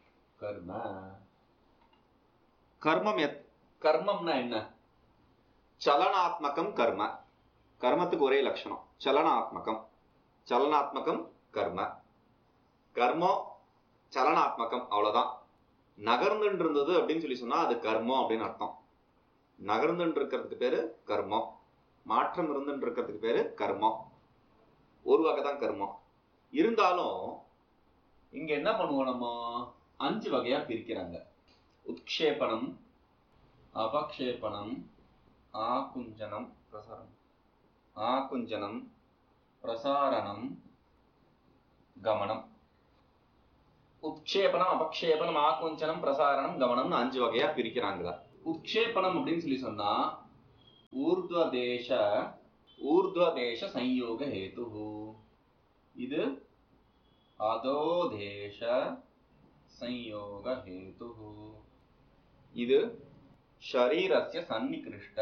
கர்மம் கர்மம்னா என்ன? சலனாத்மகம் கர்ம. கர்மத்துக்கு ஒரே லட்சணம், சலனாத்மகம். சலனாத்மகம் கர்ம. கர்மம் சலனாத்மகம், அவ்வளவுதான். நகர்ந்துட்டு இருந்தது அப்படின்னு சொல்லி சொன்னா அது கர்மம் அப்படின்னு அர்த்தம். நகர்ந்துட்டு இருக்கிறதுக்கு பேரு கர்மம். மாற்றம் இருந்துட்டு இருக்கிறதுக்கு பேரு கர்மம். ஒரு வகை தான் கர்மம். இருந்தாலும் இங்க என்ன பண்ணுவோம், நம்ம 5 வகையா பிரிக்கிறாங்க. உத்க்ஷேபணம், அபக்ஷேபணம், ஆகுஞ்சனம், பிரசாரணம், ஆகுஞ்சனம், பிரசாரணம், கமனம். உத்க்ஷேபணம், அபக்ஷேபணம், ஆகுஞ்சனம், பிரசாரணம், கமனம்னு 5 வகையா பிரிக்கிறாங்க. உத்க்ஷேபணம் அப்படின்னு சொல்லி சொன்னா ஊர்த்வதேச சம்யோக ஹேது. இது அதோதேச சம்யோக ஹேது. இது ஷரீரஸ்ய சன்னிகிருஷ்ட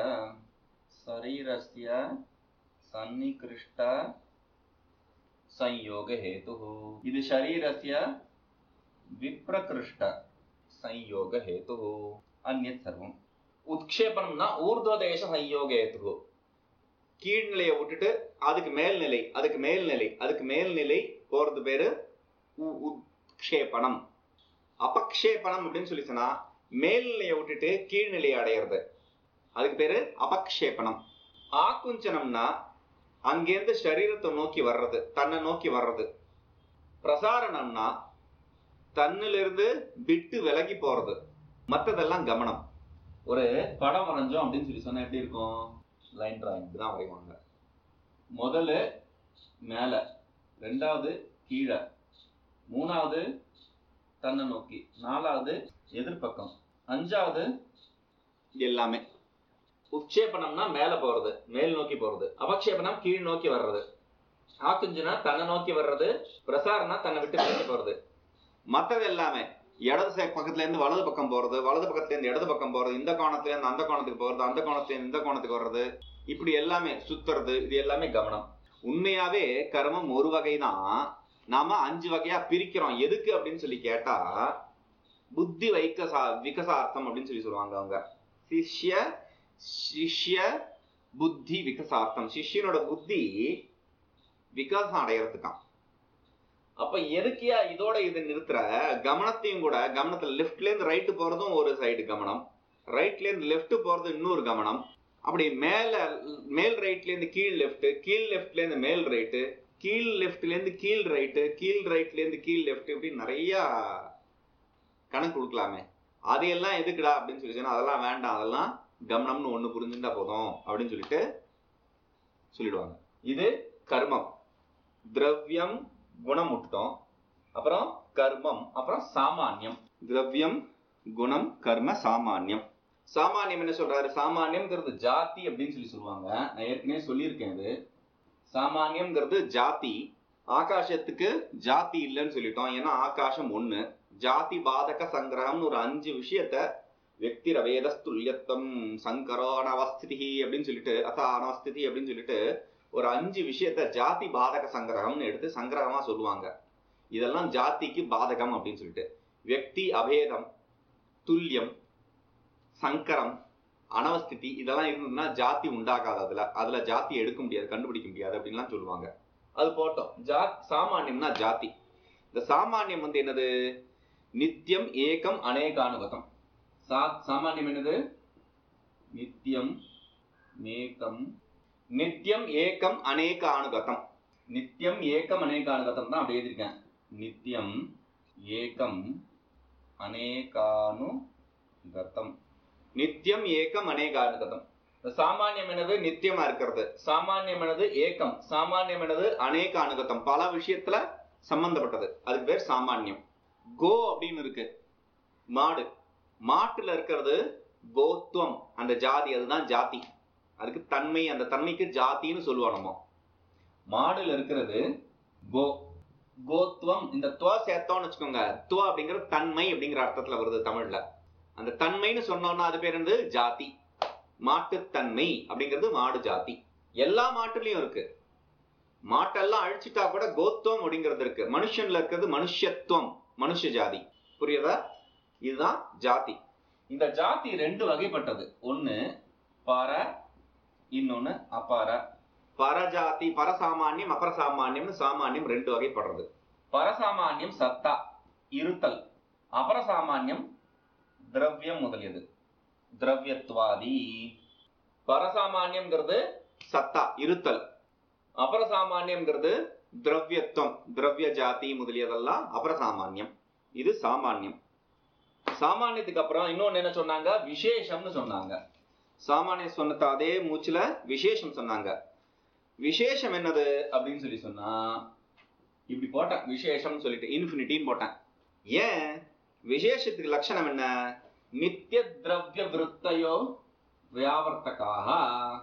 संयोग हेतु. இது शरीरस्य विप्रकृष्ट संयोग हेतु. अन्यत् सर्वम्. உத்க்ஷேபணம்னா ஊர்த்வதேச संयोग हेतु. கீழ்நிலையை விட்டுட்டு அதுக்கு மேல்நிலை, அதுக்கு மேல்நிலை, அதுக்கு மேல்நிலை போறது பேரு உத்க்ஷேபணம். அபக்ஷேபணம் அப்படின்னு சொல்லி சொன்னா மேல்நிலையை விட்டுட்டு கீழ்நிலையை அடையிறது, அதுக்கு பேரு அபக்ஷேபணம். ஆகுஞ்சனம்னா அங்கேருந்து சரீரத்தை நோக்கி வர்றது, தன்னை நோக்கி வர்றது. பிரசாரணம்னா தன்னிலிருந்து விட்டு விலகி போறது, மத்ததெல்லாம் கமனம். ஒரு படம் வரைஞ்சோம் அப்படின்னு சொல்லி சொன்னா எப்படி இருக்கும்? லைன் டிராயிங் தான் வரைவாங்க. முதல்ல மேல, ரெண்டாவது கீழே, மூணாவது தன்னை நோக்கி, நாலாவது எதிர்பக்கம், அஞ்சாவது எல்லாமே. உட்சேபனம்னா மேல போறது, மேல் நோக்கி போறது. அபக்ஷேபனம் கீழ் நோக்கி வர்றது. ஆக்குஞ்சுனா தன்னை நோக்கி வர்றது. பிரசாரம்னா தன்னை விட்டு விலகி போறது. மத்தது எல்லாமே இடது பக்கத்துல இருந்து வலது பக்கம் போறது, வலது பக்கத்துல இருந்து இடது பக்கம் போறது, இந்த கோணத்துல இருந்து அந்த கோணத்துக்கு போறது, அந்த கோணத்துல இருந்து இந்த கோணத்துக்கு வர்றது, இப்படி எல்லாமே சுத்துறது. இது எல்லாமே கவனம். உண்மையாவே கர்மம் ஒரு வகைதான். நாம 5 வகையா பிரிக்கிறோம். எதுக்கு அப்படின்னு சொல்லி கேட்டா, புத்தி விகசார்த்தம் அப்படின்னு சொல்லி சொல்லுவாங்க அவங்க. சிஷ்ய புத்தி விகசார்த்தம். சிஷ்யனோட புத்தி விகாசம் அடையறதுக்கான். அப்ப எதுக்கியா இதோட இது நிறுத்துற? கவனத்தையும் கூட, கவனத்துல லெப்ட்ல இருந்து ரைட்டு போறதும் ஒரு சைடு கவனம், ரைட்ல இருந்து லெப்ட் போறது இன்னொரு கவனம். அப்படி மேல் ரைட்ல இருந்து கீழ் லெப்ட், கீழ் லெப்ட்ல இருந்து மேல் ரைட்டு, கீழ் லெப்ட்ல இருந்து கீழ் ரைட்டு, கீழ் ரைட்ல இருந்து கீழ் லெப்ட், இப்படி நிறைய கணக்கு கொடுக்கலாமே. அதையெல்லாம் எதுக்குடா அப்படின்னு சொல்லி சொன்னா, அதெல்லாம் வேண்டாம், அதெல்லாம் கவனம்னு ஒண்ணு புரிஞ்சுட்டா போதும் அப்படின்னு சொல்லிட்டு சொல்லிடுவாங்க. இது கர்மம். திரவியம் குணம் விட்டுட்டோம், அப்புறம் கர்மம், அப்புறம் சாமானியம். திரவியம் குணம் கர்ம சாமானியம். சாமானியம் என்ன சொல்றாரு? சாமானியம்ங்கிறது ஜாதி அப்படின்னு சொல்லி சொல்லுவாங்க. நான் ஏற்கனவே சொல்லியிருக்கேன். இது சாமானியம்ங்கிறது ஜாதி. ஆகாசத்துக்கு ஜாதி இல்லைன்னு சொல்லிட்டோம். ஏன்னா ஆகாசம் ஒண்ணு. ஜாதி பாதக சங்கிரகம்னு ஒரு 5 விஷயத்த வெக்தி ரவேதஸ்துல்யத்தம் சங்கரோ அனவஸ்திதி அப்படின்னு சொல்லிட்டு, அனவஸ்திதி அப்படின்னு சொல்லிட்டு ஒரு 5 விஷயத்த ஜாதி பாதக சங்கிரகம்னு எடுத்து சங்கிரகமா சொல்லுவாங்க. இதெல்லாம் ஜாதிக்கு பாதகம் அப்படின்னு சொல்லிட்டு. வெக்தி அபேதம், துல்லியம், சங்கரம், அனவஸ்திதி இதெல்லாம் இருந்ததுன்னா ஜாதி உண்டாகாது. அதுல ஜாதி எடுக்க முடியாது, கண்டுபிடிக்க முடியாது அப்படின்லாம் சொல்லுவாங்க. அது போட்டோம். சாமானியம்னா ஜாதி. இந்த சாமானியம் என்னது? நித்தியம் ஏகம் அநேகானுகதம். சாமானியம் என்னது? நித்தியம் ஏகம், நித்தியம் ஏகம் அநேகானுகதம். நித்தியம் ஏகம் அநேகானுகதம் தான் அப்படி எழுதியிருக்கேன். நித்தியம் ஏகம் அநேகானுகதம். நித்தியம் ஏகம் அநேகானுகதம். சாமானியம் என்னது? நித்தியமா இருக்கிறது. சாமானியம் என்னது? ஏகம். சாமானியம் என்னது? அநேகானுகதம், பல விஷயத்துல சம்பந்தப்பட்டது. அதுக்கு பேர் சாமானியம். கோ அப்படின்னு இருக்கு, மாடு. மாட்டுல இருக்கிறது கோத்துவம், அந்த ஜாதி, அதுதான் ஜாதி. அதுக்கு தன்மை, அந்த தன்மைக்கு ஜாத்தின்னு சொல்லுவோம் நம்ம. மாடுல இருக்கிறது கோ, கோத்துவம். இந்த துவ சேர்த்தோம்னு வச்சுக்கோங்க. துவ அப்படிங்கிறது தன்மை அப்படிங்கிற அர்த்தத்துல வருது தமிழ்ல. அந்த தன்மைன்னு சொன்னோம்னா அது பேர் வந்து ஜாதி. மாட்டுத்தன்மை அப்படிங்கிறது மாடு ஜாதி. எல்லா மாட்டுலயும் இருக்கு. மாட்டெல்லாம் அழிச்சிட்டா கூட கோத்துவம் அப்படிங்கிறது இருக்கு. மனுஷன்ல இருக்கிறது மனுஷத்துவம், மனுஷ ஜாதி. புரியுதா? இதுதான் ஜாதி. இந்த ஜாதி 2 வகைப்பட்டது. ஒண்ணு பர, இன்னொன்னு அபார. பரஜாதி, பரசாமானியம், அபரசாமானியம். சாமானியம் 2 வகைப்படுறது. பரசாமானியம் சத்தா, இருத்தல். அபரசாமானியம் திரவியம் முதலியது, திரவியத்வாதி. பரசாமானியம்ங்கிறது சத்தா, இருத்தல். அபரசாமானியம்ங்கிறது திரவியத்துவம், திரவிய ஜாதி முதலியதெல்லாம் அபரசாமானியம். இது சாமானியம். சாமானியத்துக்கு அப்புறம் இன்னொன்னு என்ன சொன்னாங்க? விசேஷம்னு சொன்னாங்க. சாமானியம் சொன்ன அதே மூச்சுல விசேஷம் சொன்னாங்க. விசேஷம் என்னது அப்படின்னு சொல்லி சொன்னா, இப்படி போட்டேன் விசேஷம் சொல்லிட்டு, இன்ஃபினிட்டின்னு போட்டேன். ஏன்? விசேஷத்துக்கு லட்சணம் என்ன? நித்திய திரவிய விருத்தையோ வியாவர்த்தகாக.